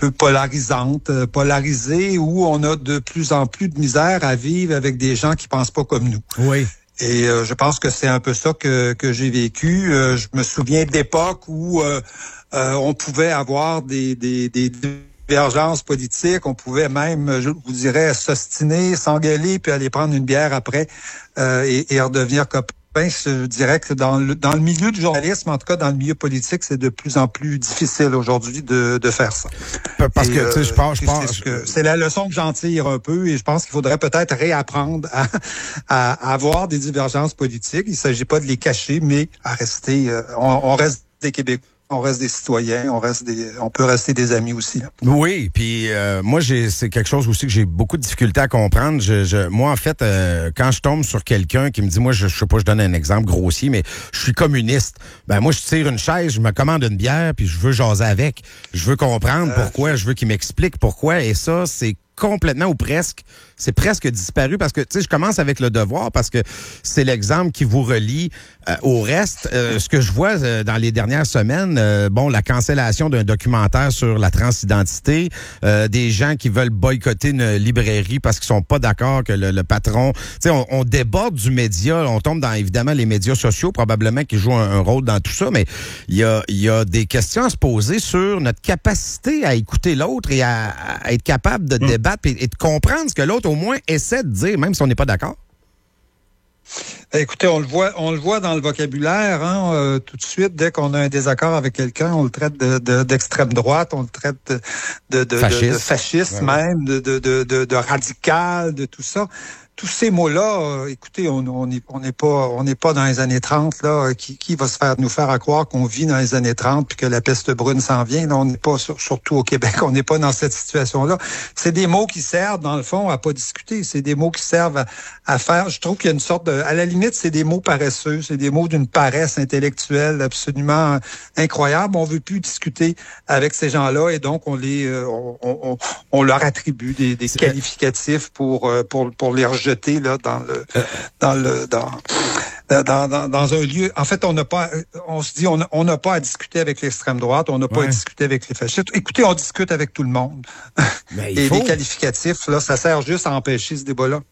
S9: polarisée, où on a de plus en plus de misère à vivre avec des gens qui pensent pas comme nous.
S4: Oui.
S9: Et je pense que c'est un peu ça que j'ai vécu. Je me souviens d'époques où on pouvait avoir des divergences politiques, on pouvait même, je vous dirais, s'ostiner, s'engueuler, puis aller prendre une bière après et redevenir copains. Je dirais que dans le milieu du journalisme, en tout cas dans le milieu politique, c'est de plus en plus difficile aujourd'hui de faire ça.
S4: Parce que, tu sais, je pense
S9: c'est la leçon que j'en tire un peu, et je pense qu'il faudrait peut-être réapprendre à avoir des divergences politiques. Il ne s'agit pas de les cacher, mais à rester, on reste des Québécois. On reste des citoyens, on peut rester des amis aussi. Là.
S4: Oui, puis moi c'est quelque chose aussi que j'ai beaucoup de difficulté à comprendre. Moi en fait, quand je tombe sur quelqu'un qui me dit, moi je sais pas, je donne un exemple grossier, mais je suis communiste. Moi je tire une chaise, je me commande une bière, puis je veux jaser avec. Je veux comprendre pourquoi, je veux qu'il m'explique pourquoi, et ça c'est complètement ou presque, c'est presque disparu parce que, tu sais, je commence avec Le Devoir parce que c'est l'exemple qui vous relie au reste. Ce que je vois dans les dernières semaines, la cancellation d'un documentaire sur la transidentité, des gens qui veulent boycotter une librairie parce qu'ils sont pas d'accord que le patron, tu sais, on déborde du média, on tombe dans, évidemment, les médias sociaux, probablement, qui jouent un rôle dans tout ça, mais il y a des questions à se poser sur notre capacité à écouter l'autre et à être capable de débattre et de comprendre ce que l'autre au moins essaie de dire, même si on n'est pas d'accord.
S9: Écoutez, on le voit dans le vocabulaire, tout de suite, dès qu'on a un désaccord avec quelqu'un, on le traite d'extrême droite, on le traite de fasciste même, de radical, de tout ça. tous ces mots-là, écoutez, on n'est pas dans les années 30 là. Qui va nous faire croire qu'on vit dans les années 30 puis que la peste brune s'en vient? Là, on n'est pas surtout au Québec, on n'est pas dans cette situation-là. C'est des mots qui servent dans le fond à pas discuter. C'est des mots qui servent à faire. Je trouve qu'il y a une sorte à la limite, c'est des mots paresseux, c'est des mots d'une paresse intellectuelle absolument incroyable. On veut plus discuter avec ces gens-là et donc on leur attribue des qualificatifs pour les rejeter là dans un lieu. En fait, on se dit on n'a pas à discuter avec l'extrême droite, on n'a pas à discuter avec les fascistes. Écoutez, on discute avec tout le monde. Et les qualificatifs, là, ça sert juste à empêcher ce débat-là.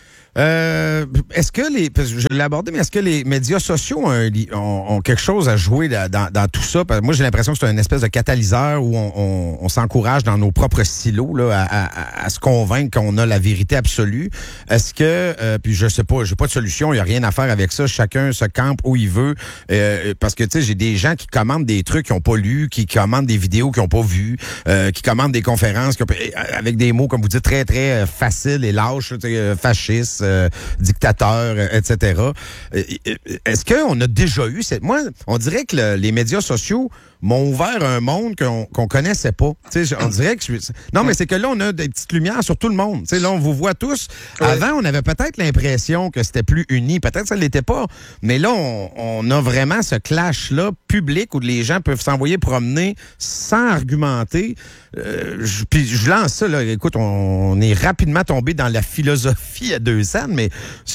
S4: Est-ce que parce que je l'ai abordé, mais est-ce que les médias sociaux ont quelque chose à jouer dans tout ça? Parce que moi, j'ai l'impression que c'est une espèce de catalyseur où on s'encourage dans nos propres silos là, à se convaincre qu'on a la vérité absolue. Est-ce que, puis je sais pas, j'ai pas de solution, il y a rien à faire avec ça. Chacun se campe où il veut. Parce que, tu sais, j'ai des gens qui commandent des trucs qu'ils n'ont pas lus, qui commandent des vidéos qu'ils n'ont pas vues, qui commandent des conférences avec des mots, comme vous dites, très, très faciles et lâches, fascistes, dictateurs, etc. Est-ce qu'on a déjà eu Moi, on dirait que les médias sociaux m'ont ouvert un monde qu'on connaissait pas. On dirait que non, mais c'est que là, on a des petites lumières sur tout le monde. T'sais, là, on vous voit tous. Ouais. Avant, on avait peut-être l'impression que c'était plus uni. Peut-être que ça ne l'était pas. Mais là, on a vraiment ce clash-là public où les gens peuvent s'envoyer promener sans argumenter. Puis je lance ça. Là. Écoute, on est rapidement tombé dans la philosophie à deux scènes, mais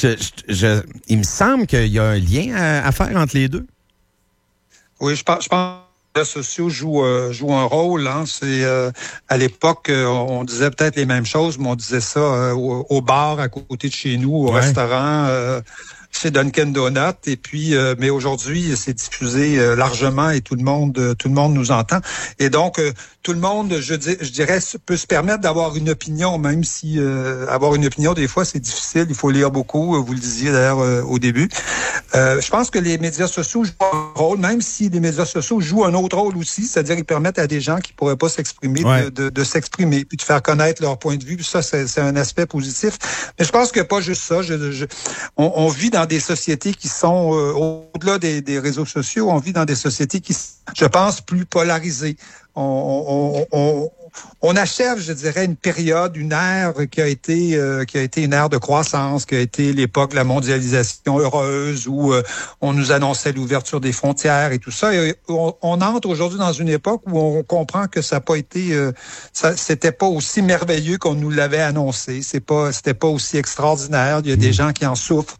S4: il me semble qu'il y a un lien à faire entre les deux.
S9: Oui, je pense les médias sociaux jouent un rôle. Hein. C'est à l'époque, on disait peut-être les mêmes choses, mais on disait ça au bar à côté de chez nous, au restaurant, chez Dunkin' Donuts. Et puis, mais aujourd'hui, c'est diffusé largement et tout le monde nous entend. Et donc, tout le monde, je dirais, peut se permettre d'avoir une opinion, même si avoir une opinion, des fois, c'est difficile. Il faut lire beaucoup. Vous le disiez d'ailleurs au début. Je pense que les médias sociaux jouent un rôle, même si les médias sociaux jouent un autre rôle aussi, c'est-à-dire ils permettent à des gens qui pourraient pas s'exprimer de s'exprimer, puis de faire connaître leur point de vue. Puis ça, c'est un aspect positif. Mais je pense que pas juste ça. On vit dans des sociétés qui sont au-delà des réseaux sociaux. On vit dans des sociétés qui, je pense, plus polarisées. On achève, je dirais, une période, une ère qui a été une ère de croissance, qui a été l'époque de la mondialisation heureuse où on nous annonçait l'ouverture des frontières et tout ça. Et on entre aujourd'hui dans une époque où on comprend que ça n'a pas été, c'était pas aussi merveilleux qu'on nous l'avait annoncé. C'était pas aussi extraordinaire. Il y a des gens qui en souffrent.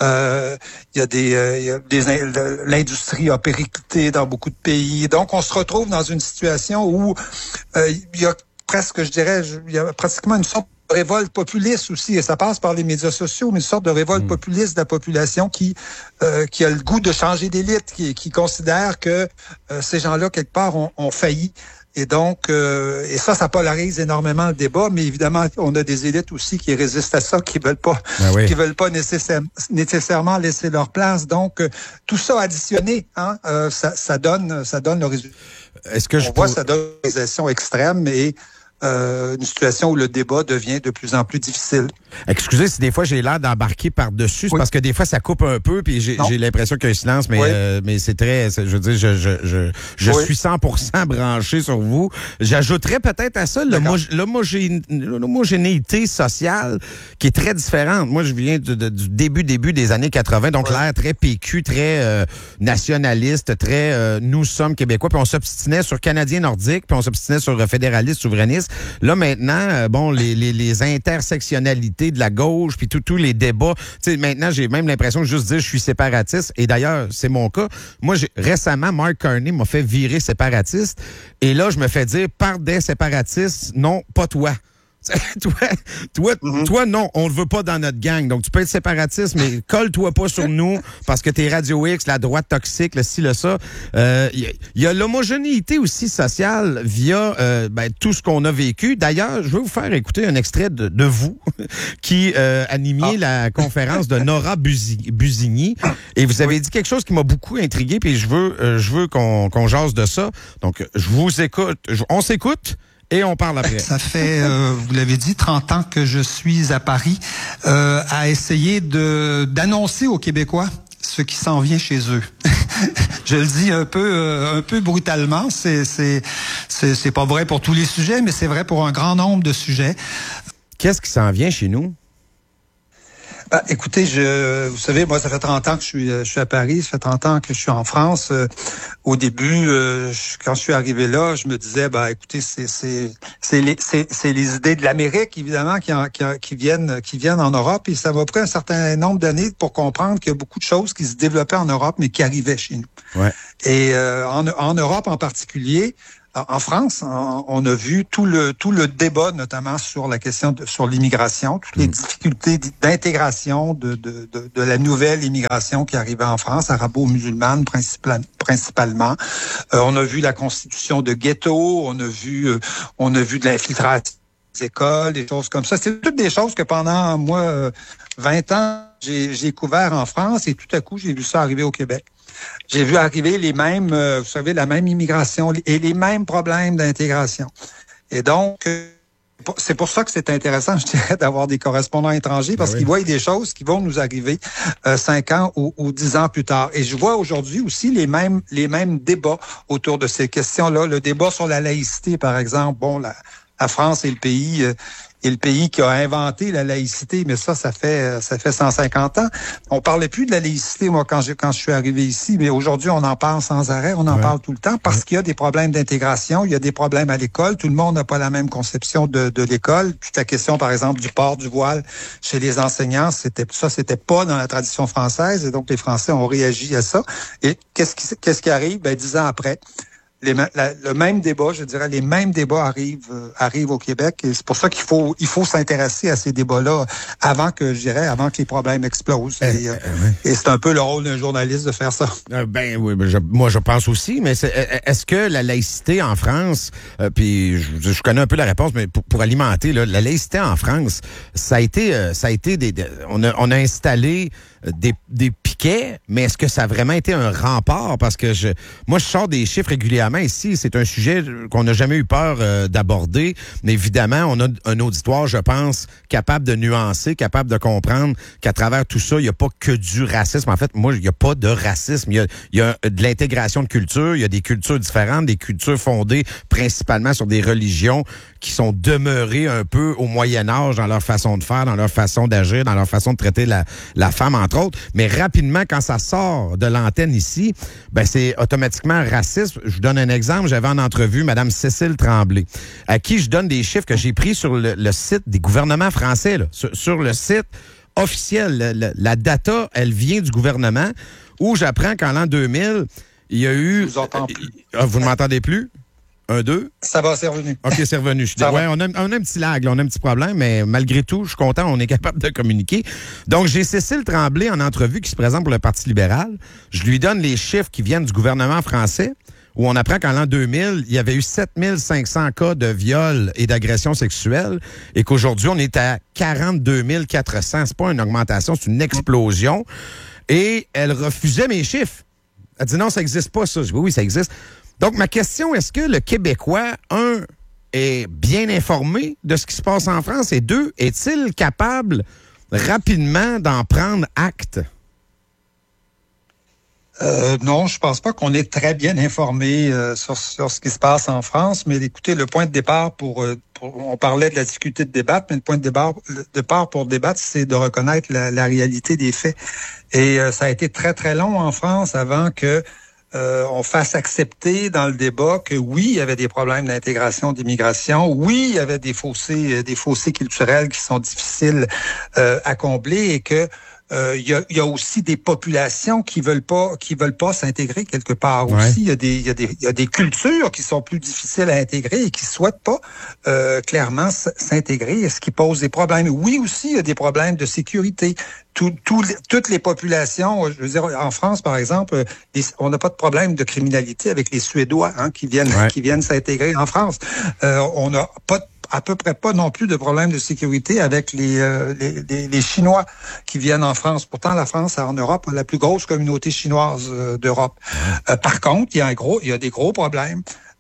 S9: L'industrie a périclité dans beaucoup de pays. Donc, on se retrouve dans une situation où il y a presque, je dirais, il y a pratiquement une sorte de révolte populiste aussi, et ça passe par les médias sociaux, mais une sorte de révolte populiste de la population qui a le goût de changer d'élite, qui considère que ces gens-là, quelque part, ont failli. Et donc, et ça polarise énormément le débat, mais évidemment, on a des élites aussi qui résistent à ça, qui veulent pas nécessairement laisser leur place. Donc, tout ça additionné, hein, ça donne le résultat. Ça donne une organisation extrême et une situation où le débat devient de plus en plus difficile.
S4: Excusez si des fois j'ai l'air d'embarquer par-dessus, c'est parce que des fois ça coupe un peu, puis j'ai l'impression qu'il y a un silence, mais c'est très, je veux dire, je suis 100% branché sur vous. J'ajouterais peut-être à ça l'homogénéité sociale qui est très différente. Moi, je viens du début des années 80, donc l'ère très PQ, très nationaliste, très nous sommes Québécois, puis on s'obstinait sur Canadiens nordiques, puis on s'obstinait sur fédéralistes, souverainistes. Là, maintenant, les intersectionnalités de la gauche, puis tous les débats. Tu sais, maintenant, j'ai même l'impression de juste dire je suis séparatiste. Et d'ailleurs, c'est mon cas. Moi, récemment, Mark Carney m'a fait virer séparatiste. Et là, je me fais dire par des séparatistes, non, pas toi. Toi, non, on le veut pas dans notre gang. Donc, tu peux être séparatiste, mais colle-toi pas sur nous parce que t'es Radio X, la droite toxique, le ci, le ça. Il y a l'homogénéité aussi sociale via tout ce qu'on a vécu. D'ailleurs, je veux vous faire écouter un extrait de vous qui animiez la conférence de Nora Busigny. Et vous avez dit quelque chose qui m'a beaucoup intrigué, puis je veux qu'on jase de ça. Donc, je vous écoute. On s'écoute. Et on parle après.
S9: Ça fait, vous l'avez dit, 30 ans que je suis à Paris, à essayer d'annoncer aux Québécois ce qui s'en vient chez eux. Je le dis un peu brutalement. C'est pas vrai pour tous les sujets, mais c'est vrai pour un grand nombre de sujets.
S4: Qu'est-ce qui s'en vient chez nous?
S9: Écoutez, vous savez, moi, ça fait 30 ans que je suis à Paris, ça fait 30 ans que je suis en France. Au début, quand je suis arrivé là, je me disais, écoutez, c'est les idées de l'Amérique, évidemment, qui viennent en Europe, et ça m'a pris un certain nombre d'années pour comprendre qu'il y a beaucoup de choses qui se développaient en Europe, mais qui arrivaient chez nous.
S4: Ouais.
S9: Et en Europe en particulier, en France, on a vu tout le débat, notamment sur la question sur l'immigration, toutes les difficultés d'intégration de la nouvelle immigration qui arrivait en France, arabo-musulmane principalement. On a vu la constitution de ghettos, on a vu de l'infiltration des écoles, des choses comme ça. C'est toutes des choses que pendant, moi, 20 ans, j'ai couvert en France, et tout à coup, j'ai vu ça arriver au Québec. J'ai vu arriver les mêmes, vous savez, la même immigration et les mêmes problèmes d'intégration. Et donc, c'est pour ça que c'est intéressant, je dirais, d'avoir des correspondants étrangers, parce qu'ils voient des choses qui vont nous arriver 5 ans ou 10 ans plus tard. Et je vois aujourd'hui aussi les mêmes débats autour de ces questions-là. Le débat sur la laïcité, par exemple. Bon, la France est le pays qui a inventé la laïcité, mais ça fait 150 ans. On parlait plus de la laïcité, moi, quand je suis arrivé ici, mais aujourd'hui, on en parle sans arrêt, on en parle tout le temps, parce qu'il y a des problèmes d'intégration, il y a des problèmes à l'école, tout le monde n'a pas la même conception de l'école. Puis la question, par exemple, du port du voile chez les enseignants, c'était pas dans la tradition française, et donc les Français ont réagi à ça. Et qu'est-ce qui arrive? 10 ans après, le même débat, je dirais, les mêmes débats arrivent au Québec, et c'est pour ça qu'il faut s'intéresser à ces débats-là avant que les problèmes explosent. Et c'est un peu le rôle d'un journaliste de faire ça.
S4: Oui, moi je pense aussi, mais est-ce que la laïcité en France, puis je connais un peu la réponse, mais pour alimenter là, la laïcité en France, ça a été on a installé des piquets, mais est-ce que ça a vraiment été un rempart? Parce que moi, je sors des chiffres régulièrement ici. C'est un sujet qu'on n'a jamais eu peur d'aborder. Mais évidemment, on a un auditoire, je pense, capable de nuancer, capable de comprendre qu'à travers tout ça, il n'y a pas que du racisme. En fait, moi, il n'y a pas de racisme. Il y a de l'intégration de cultures. Il y a des cultures différentes, des cultures fondées principalement sur des religions qui sont demeurées un peu au Moyen-Âge dans leur façon de faire, dans leur façon d'agir, dans leur façon de traiter la femme, entre autres. Mais rapidement, quand ça sort de l'antenne ici, c'est automatiquement raciste. Je vous donne un exemple. J'avais en entrevue Mme Cécile Tremblay, à qui je donne des chiffres que j'ai pris sur le site des gouvernements français, là, sur le site officiel. La data, elle vient du gouvernement, où j'apprends qu'en l'an 2000, il y a eu...
S9: Je vous entends plus.
S4: Vous ne m'entendez plus? 1, 2.
S9: Ça va, c'est revenu.
S4: OK, c'est revenu. On a un petit lag, là, on a un petit problème, mais malgré tout, je suis content, on est capable de communiquer. Donc, j'ai Cécile Tremblay en entrevue qui se présente pour le Parti libéral. Je lui donne les chiffres qui viennent du gouvernement français, où on apprend qu'en l'an 2000, il y avait eu 7500 cas de viol et d'agression sexuelle, et qu'aujourd'hui, on est à 42 400. C'est pas une augmentation, c'est une explosion. Et elle refusait mes chiffres. Elle dit non, ça n'existe pas, ça. Je dis oui, ça existe. Donc, ma question, est-ce que le Québécois, est bien informé de ce qui se passe en France, et 2, est-il capable rapidement d'en prendre acte?
S9: Non, je pense pas qu'on est très bien informé sur ce qui se passe en France, mais écoutez, le point de départ on parlait de la difficulté de débattre, mais le point de départ pour débattre, c'est de reconnaître la réalité des faits. Et ça a été très, très long en France avant que on fasse accepter dans le débat que oui, il y avait des problèmes d'intégration, d'immigration, oui, il y avait des fossés culturels qui sont difficiles à combler, et que il y a aussi des populations qui veulent pas s'intégrer quelque part. Ouais. Aussi, il y a des cultures qui sont plus difficiles à intégrer et qui souhaitent pas clairement s'intégrer, et ce qui pose des problèmes. Oui, aussi, il y a des problèmes de sécurité. Toutes les populations, je veux dire, en France, par exemple, on n'a pas de problème de criminalité avec les Suédois qui viennent s'intégrer en France. On n'a pas à peu près pas non plus de problème de sécurité avec les Chinois qui viennent en France. Pourtant, la France, en Europe, a la plus grosse communauté chinoise d'Europe. Par contre, il y a des gros problèmes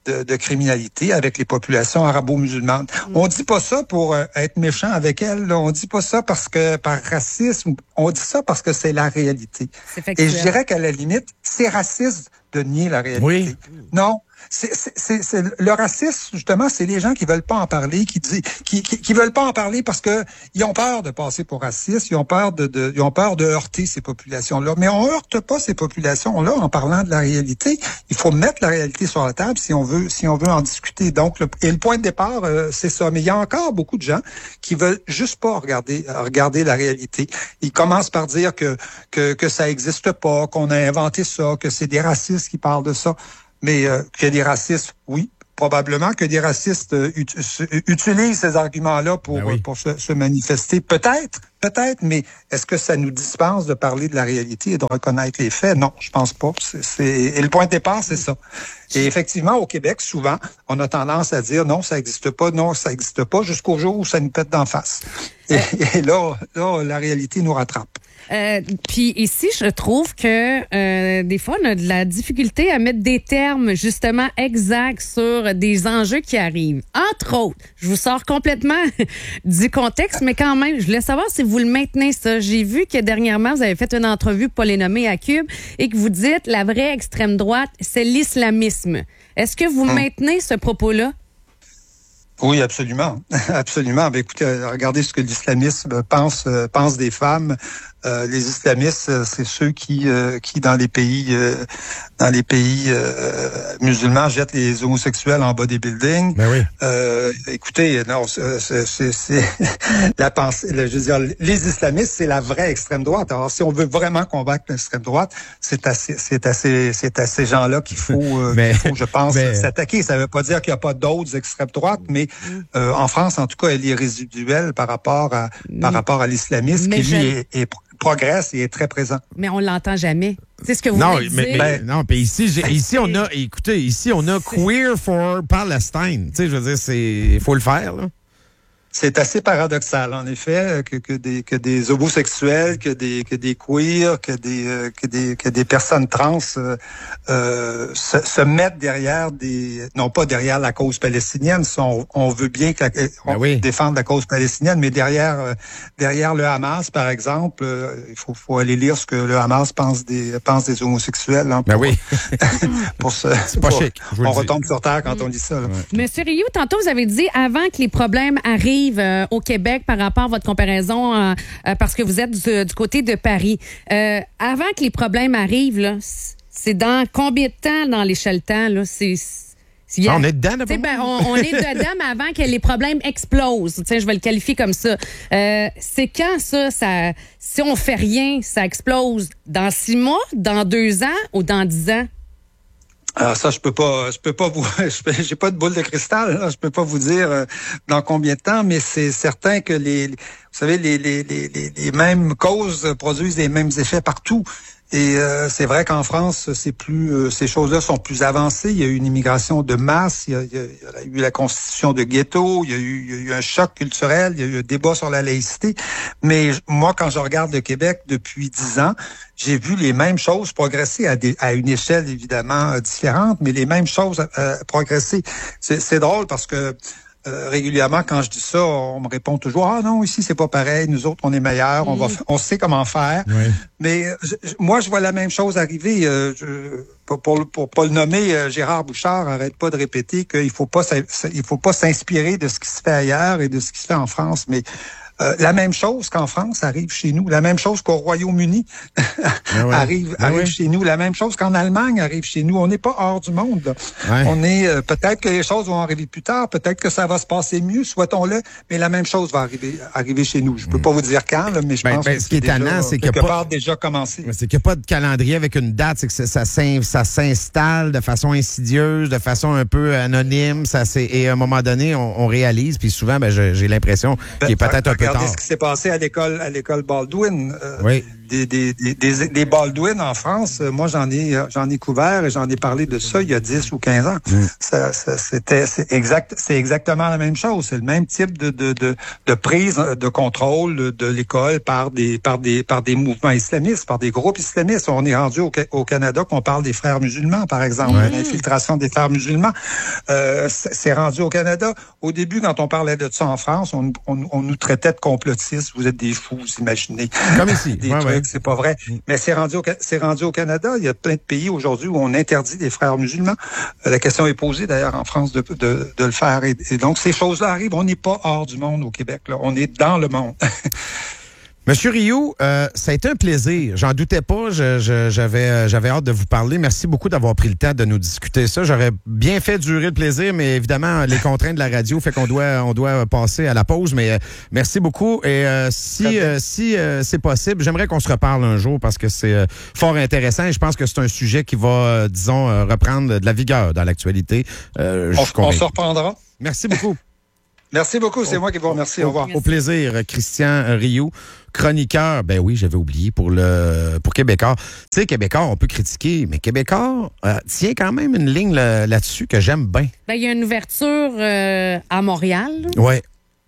S9: de criminalité avec les populations arabo-musulmanes. On dit pas ça pour être méchant avec elles. Là. On dit pas ça parce que par racisme. On dit ça parce que c'est la réalité. Et je dirais qu'à la limite, c'est raciste de nier la réalité. Oui. Non. C'est le racisme, justement, c'est les gens qui veulent pas en parler, qui veulent pas en parler parce que ils ont peur de passer pour racistes, ils ont peur de heurter ces populations-là. Mais on heurte pas ces populations-là en parlant de la réalité. Il faut mettre la réalité sur la table si on veut en discuter. Donc, le point de départ, c'est ça. Mais il y a encore beaucoup de gens qui veulent juste pas regarder la réalité. Ils commencent par dire que ça existe pas, qu'on a inventé ça, que c'est des racistes qui parlent de ça. Mais qu'il y a des racistes, oui, probablement que des racistes utilisent ces arguments-là pour se manifester. Peut-être, mais est-ce que ça nous dispense de parler de la réalité et de reconnaître les faits? Non, je pense pas. Et le point de départ, c'est ça. Et effectivement, au Québec, souvent, on a tendance à dire non, ça n'existe pas, jusqu'au jour où ça nous pète d'en face. Et là, la réalité nous rattrape.
S7: Puis ici, je trouve que des fois, on a de la difficulté à mettre des termes justement exacts sur des enjeux qui arrivent. Entre autres, je vous sors complètement du contexte, mais quand même, je voulais savoir si vous le maintenez ça. J'ai vu que dernièrement, vous avez fait une entrevue, pas les nommer, à Cube, et que vous dites la vraie extrême droite, c'est l'islamisme. Est-ce que vous maintenez ce propos-là?
S9: Oui, absolument. Absolument. Ben, écoutez, regardez ce que l'islamisme pense des femmes. Les islamistes, c'est ceux qui dans les pays musulmans jettent les homosexuels en bas des buildings.
S4: Ben oui.
S9: Écoutez, non, c'est la pensée. Je veux dire, les islamistes, c'est la vraie extrême droite. Alors, si on veut vraiment combattre l'extrême droite, c'est à ces gens-là qu'il faut, je pense, s'attaquer. Ça ne veut pas dire qu'il n'y a pas d'autres extrêmes droites, mais en France, en tout cas, elle est résiduelle par rapport à l'islamisme qui lui progresse et est très présent.
S7: Mais on l'entend jamais. C'est ce que vous voulez dire.
S4: Non, puis ici on a, écoutez, ici on a Queer for Palestine. Tu sais, je veux dire, il faut le faire, là.
S9: C'est assez paradoxal, en effet, que des homosexuels, que des queers, que des personnes trans se mettent derrière non pas derrière la cause palestinienne, on veut bien défendre la cause palestinienne, mais derrière le Hamas, par exemple, il faut aller lire ce que le Hamas pense des homosexuels. Hein,
S4: c'est pas chic.
S9: On retombe sur terre quand on lit ça. Là.
S7: Monsieur Rioux, tantôt vous avez dit avant que les problèmes arrivent au Québec par rapport à votre comparaison, parce que vous êtes du côté de Paris. Avant que les problèmes arrivent, là, c'est dans combien de temps dans l'échelle temps? Là?
S4: On est dedans,
S7: on est dedans, mais avant que les problèmes explosent. Je vais le qualifier comme ça. C'est quand ça, si on fait rien, ça explose? Dans 6 mois, dans 2 ans ou dans 10 ans?
S9: Alors ça, je peux pas vous, j'ai pas de boule de cristal, là, je peux pas vous dire dans combien de temps, mais c'est certain que vous savez, les mêmes causes produisent les mêmes effets partout. Et c'est vrai qu'en France, ces choses-là sont plus avancées. Il y a eu une immigration de masse, il y a eu la constitution de ghetto, il y a eu un choc culturel, il y a eu un débat sur la laïcité. Mais moi, quand je regarde le Québec depuis 10 ans, j'ai vu les mêmes choses progresser à une échelle évidemment différente, mais les mêmes choses progresser. C'est drôle parce que régulièrement, quand je dis ça, on me répond toujours « Ah non, ici, c'est pas pareil, nous autres, on est meilleurs, on sait comment faire. Oui. » Mais moi, je vois la même chose arriver. Pour pas le nommer, Gérard Bouchard arrête pas de répéter qu'il faut pas s'inspirer de ce qui se fait ailleurs et de ce qui se fait en France. Mais la même chose qu'en France arrive chez nous, la même chose qu'au Royaume-Uni arrive chez nous, la même chose qu'en Allemagne arrive chez nous. On n'est pas hors du monde. Là. Ouais. On est peut-être que les choses vont arriver plus tard, peut-être que ça va se passer mieux, souhaitons-le, mais la même chose va arriver chez nous. Je peux pas vous dire quand, là, mais je pense que
S4: ce qui est étonnant, c'est qu'il n'y a pas
S9: déjà commencé.
S4: C'est qu'il n'y a pas de calendrier avec une date, c'est que ça s'installe de façon insidieuse, de façon un peu anonyme, et à un moment donné, on réalise, puis souvent, j'ai l'impression qu'il est peut-être un peu
S9: regardez ce qui s'est passé à l'école Baldwin.
S4: Oui.
S9: Des Baldwin en France, moi j'en ai couvert et j'en ai parlé de ça il y a 10 ou 15 ans. C'est exactement la même chose. C'est le même type de prise de contrôle de l'école par des mouvements islamistes, par des groupes islamistes. On est rendu au Canada qu'on parle des frères musulmans, par exemple, l'infiltration des frères musulmans. C'est rendu au Canada. Au début, quand on parlait de ça en France, on nous traitait de complotistes. Vous êtes des fous, vous imaginez.
S4: Comme ici.
S9: C'est pas vrai. Mais c'est rendu au Canada. Il y a plein de pays aujourd'hui où on interdit des frères musulmans. La question est posée d'ailleurs en France de le faire. Et donc ces choses-là arrivent. On n'est pas hors du monde au Québec. Là. On est dans le monde.
S4: Monsieur Rioux, ça a été un plaisir. J'en doutais pas. J'avais hâte de vous parler. Merci beaucoup d'avoir pris le temps de nous discuter ça. J'aurais bien fait durer le plaisir, mais évidemment, les contraintes de la radio fait qu'on doit passer à la pause. Mais merci beaucoup. Et si c'est possible, j'aimerais qu'on se reparle un jour parce que c'est fort intéressant et je pense que c'est un sujet qui va, disons, reprendre de la vigueur dans l'actualité.
S9: On se reprendra.
S4: Merci beaucoup.
S9: Merci beaucoup, c'est moi qui vous remercie. Au revoir.
S4: Au plaisir, Christian Rioux, chroniqueur, ben oui, j'avais oublié, pour Québécois. Tu sais, Québécois, on peut critiquer, mais Québécois tient quand même une ligne là-dessus que j'aime bien.
S7: Ben, il y a une ouverture à Montréal.
S4: Oui.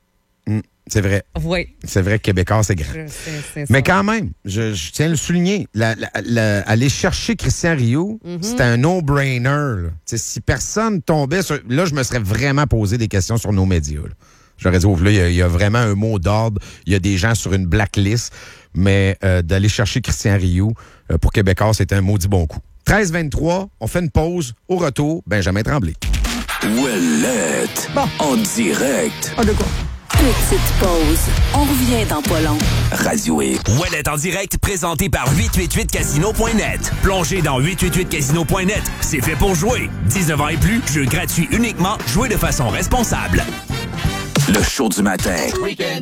S4: C'est vrai.
S7: Oui. C'est
S4: vrai que Québécois, c'est grand. Mais quand même, je tiens à le souligner, aller chercher Christian Rioux, c'était un no-brainer. Si personne tombait sur... Là, je me serais vraiment posé des questions sur nos médias. Là. J'aurais dit, là, il y a vraiment un mot d'ordre. Il y a des gens sur une blacklist. Mais d'aller chercher Christian Rioux, pour Québécois, c'était un maudit bon coup. 13h23, on fait une pause. Au retour, Benjamin Tremblay.
S5: Ouellette. En direct.
S6: De quoi? Petite pause. On revient dans pas long.
S5: Radio X.
S13: Ouellette en direct, présenté par 888casino.net. Plongez dans 888casino.net. C'est fait pour jouer. 19 ans et plus, jeu gratuit uniquement. Jouez de façon responsable.
S5: Le show du matin. Week-end.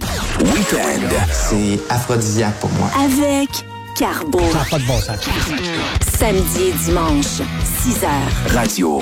S10: C'est aphrodisiaque pour moi.
S6: Avec Carbo.
S10: Ça n'a pas de bon sens.
S6: Samedi et dimanche, 6h.
S5: Radio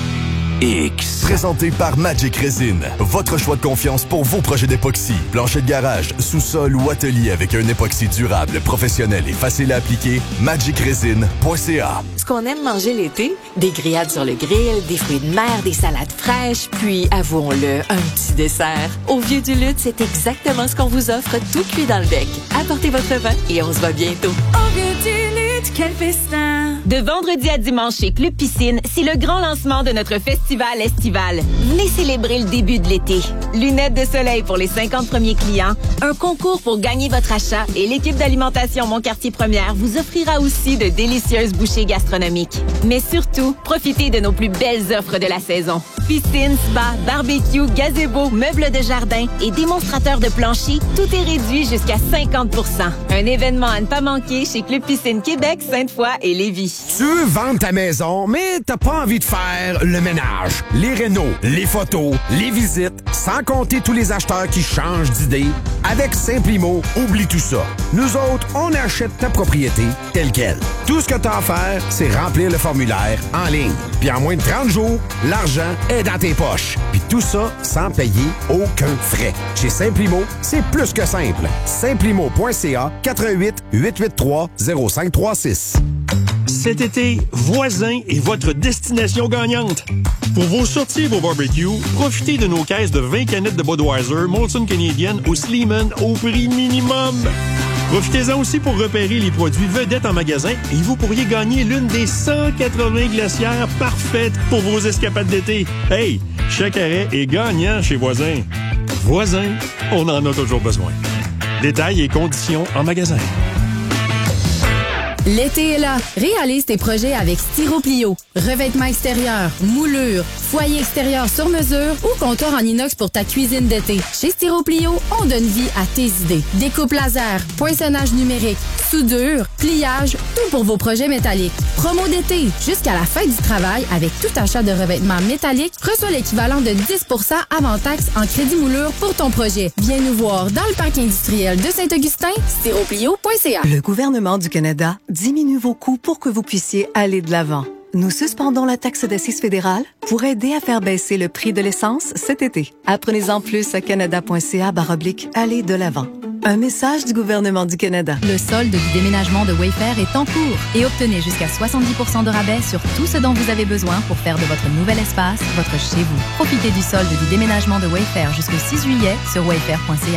S5: X.
S11: Présenté par Magic Resin. Votre choix de confiance pour vos projets d'époxy. Plancher de garage, sous-sol ou atelier avec un époxy durable, professionnel et facile à appliquer. magicresin.ca.
S14: Ce qu'on aime manger l'été, des grillades sur le grill, des fruits de mer, des salades fraîches, puis, avouons-le, un petit dessert. Au Vieux du Lutte, c'est exactement ce qu'on vous offre, tout cuit dans le bec. Apportez votre vin et on se voit bientôt. Au Vieux du Lutte, quel festin!
S15: De vendredi à dimanche chez Club Piscine, c'est le grand lancement de notre festival estival. Venez célébrer le début de l'été. Lunettes de soleil pour les 50 premiers clients, un concours pour gagner votre achat et l'équipe d'alimentation Mon Quartier Première vous offrira aussi de délicieuses bouchées gastronomiques. Mais surtout, profitez de nos plus belles offres de la saison. Piscine, spa, barbecue, gazebo, meubles de jardin et démonstrateurs de plancher, tout est réduit jusqu'à 50%. Un événement à ne pas manquer chez Club Piscine Québec, Sainte-Foy et Lévis.
S20: Tu veux vendre ta maison, mais t'as pas envie de faire le ménage, les rénaux, les photos, les visites, sans compter tous les acheteurs qui changent d'idée. Avec Simplimo, oublie tout ça. Nous autres, on achète ta propriété telle quelle. Tout ce que t'as à faire, c'est remplir le formulaire en ligne. Puis en moins de 30 jours, l'argent est dans tes poches. Puis tout ça sans payer aucun frais. Chez Simplimo, c'est plus que simple. Simplimo.ca 88 883 0536.
S18: Cet été, Voisin est votre destination gagnante. Pour vos sorties et vos barbecues, profitez de nos caisses de 20 canettes de Budweiser, Molson Canadian ou Sleeman au prix minimum. Profitez-en aussi pour repérer les produits vedettes en magasin et vous pourriez gagner l'une des 180 glacières parfaites pour vos escapades d'été. Hey, chaque arrêt est gagnant chez Voisin. Voisin, on en a toujours besoin. Détails et conditions en magasin.
S16: L'été est là. Réalise tes projets avec Styroplio. Revêtement extérieur, moulure, foyer extérieur sur mesure ou comptoir en inox pour ta cuisine d'été. Chez Styroplio, on donne vie à tes idées. Découpe laser, poinçonnage numérique, soudure, pliage, tout pour vos projets métalliques. Promo d'été, jusqu'à la fin du travail, avec tout achat de revêtement métallique, reçois l'équivalent de 10% avant taxe en crédit moulure pour ton projet. Viens nous voir dans le parc industriel de Saint-Augustin, styroplio.ca.
S14: Le gouvernement du Canada diminue vos coûts pour que vous puissiez aller de l'avant.
S2: nous suspendons la taxe d'assises fédérale pour aider à faire baisser le prix de l'essence cet été. Apprenez-en plus à canada.ca/aller de l'avant. Un message du gouvernement du Canada.
S19: Le solde du déménagement de Wayfair est en cours et obtenez jusqu'à 70% de rabais sur tout ce dont vous avez besoin pour faire de votre nouvel espace votre chez vous. Profitez du solde du déménagement de Wayfair jusqu'au 6 juillet sur wayfair.ca.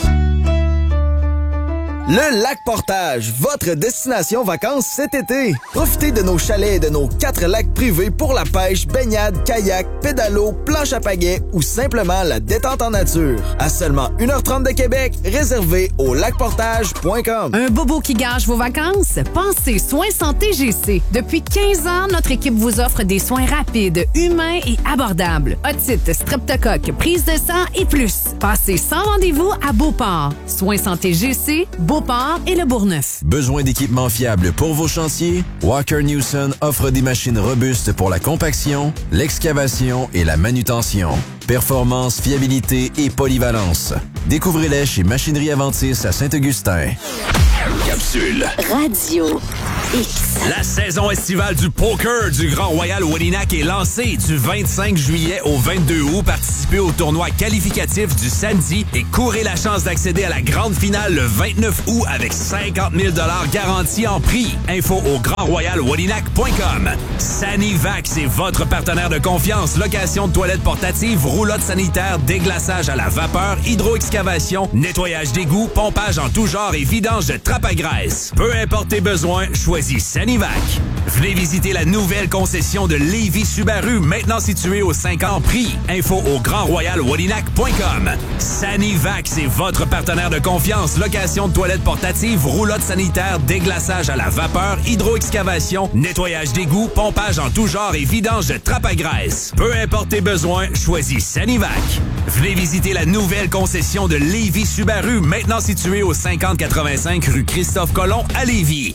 S25: Le Lac Portage, votre destination vacances cet été. Profitez de nos chalets et de nos 4 lacs privés pour la pêche, baignade, kayak, pédalo, planche à pagaie ou simplement la détente en nature. À seulement 1h30 de Québec, réservé au lacportage.com.
S16: Un bobo qui gâche vos vacances? Pensez Soins Santé GC. Depuis 15 ans, notre équipe vous offre des soins rapides, humains et abordables. Otite, streptocoque, prise de sang et plus. Passez sans rendez-vous à Beauport. Soins Santé GC, Beauport et le Bourgneuf.
S21: Besoin d'équipements fiables pour vos chantiers? Walker Newson offre des machines robustes pour la compaction, l'excavation et la manutention. Performance, fiabilité et polyvalence. Découvrez-les chez Machinerie Aventis à Saint-Augustin.
S13: Capsule.
S6: Radio X.
S13: La saison estivale du poker du Grand Royal Wadinak est lancée du 25 juillet au 22 août. Participez au tournoi qualificatif du samedi et courez la chance d'accéder à la grande finale le 29 août avec 50 000 $ garantis en prix. Info au grandroyalwadinak.com. Sanivac, c'est votre partenaire de confiance. Location de toilettes portatives, roulotte sanitaire, déglaçage à la vapeur, hydroexcavation, nettoyage d'égout, pompage en tout genre et vidange de trappe à graisse. Peu importe tes besoins, choisis Sanivac. Venez visiter la nouvelle concession de Lévis Subaru, maintenant située au 5 ans prix. Info au grandroyalwadinak.com. Sanivac, c'est votre partenaire de confiance. Location de toilettes portatives, roulotte sanitaire, déglaçage à la vapeur, hydroexcavation, nettoyage d'égout, pompage en tout genre et vidange de trappe à graisse. Peu importe tes besoins, choisis Sanivac. Venez visiter la nouvelle concession de Lévis Subaru, maintenant située au 5085 rue Christophe-Colomb à Lévis.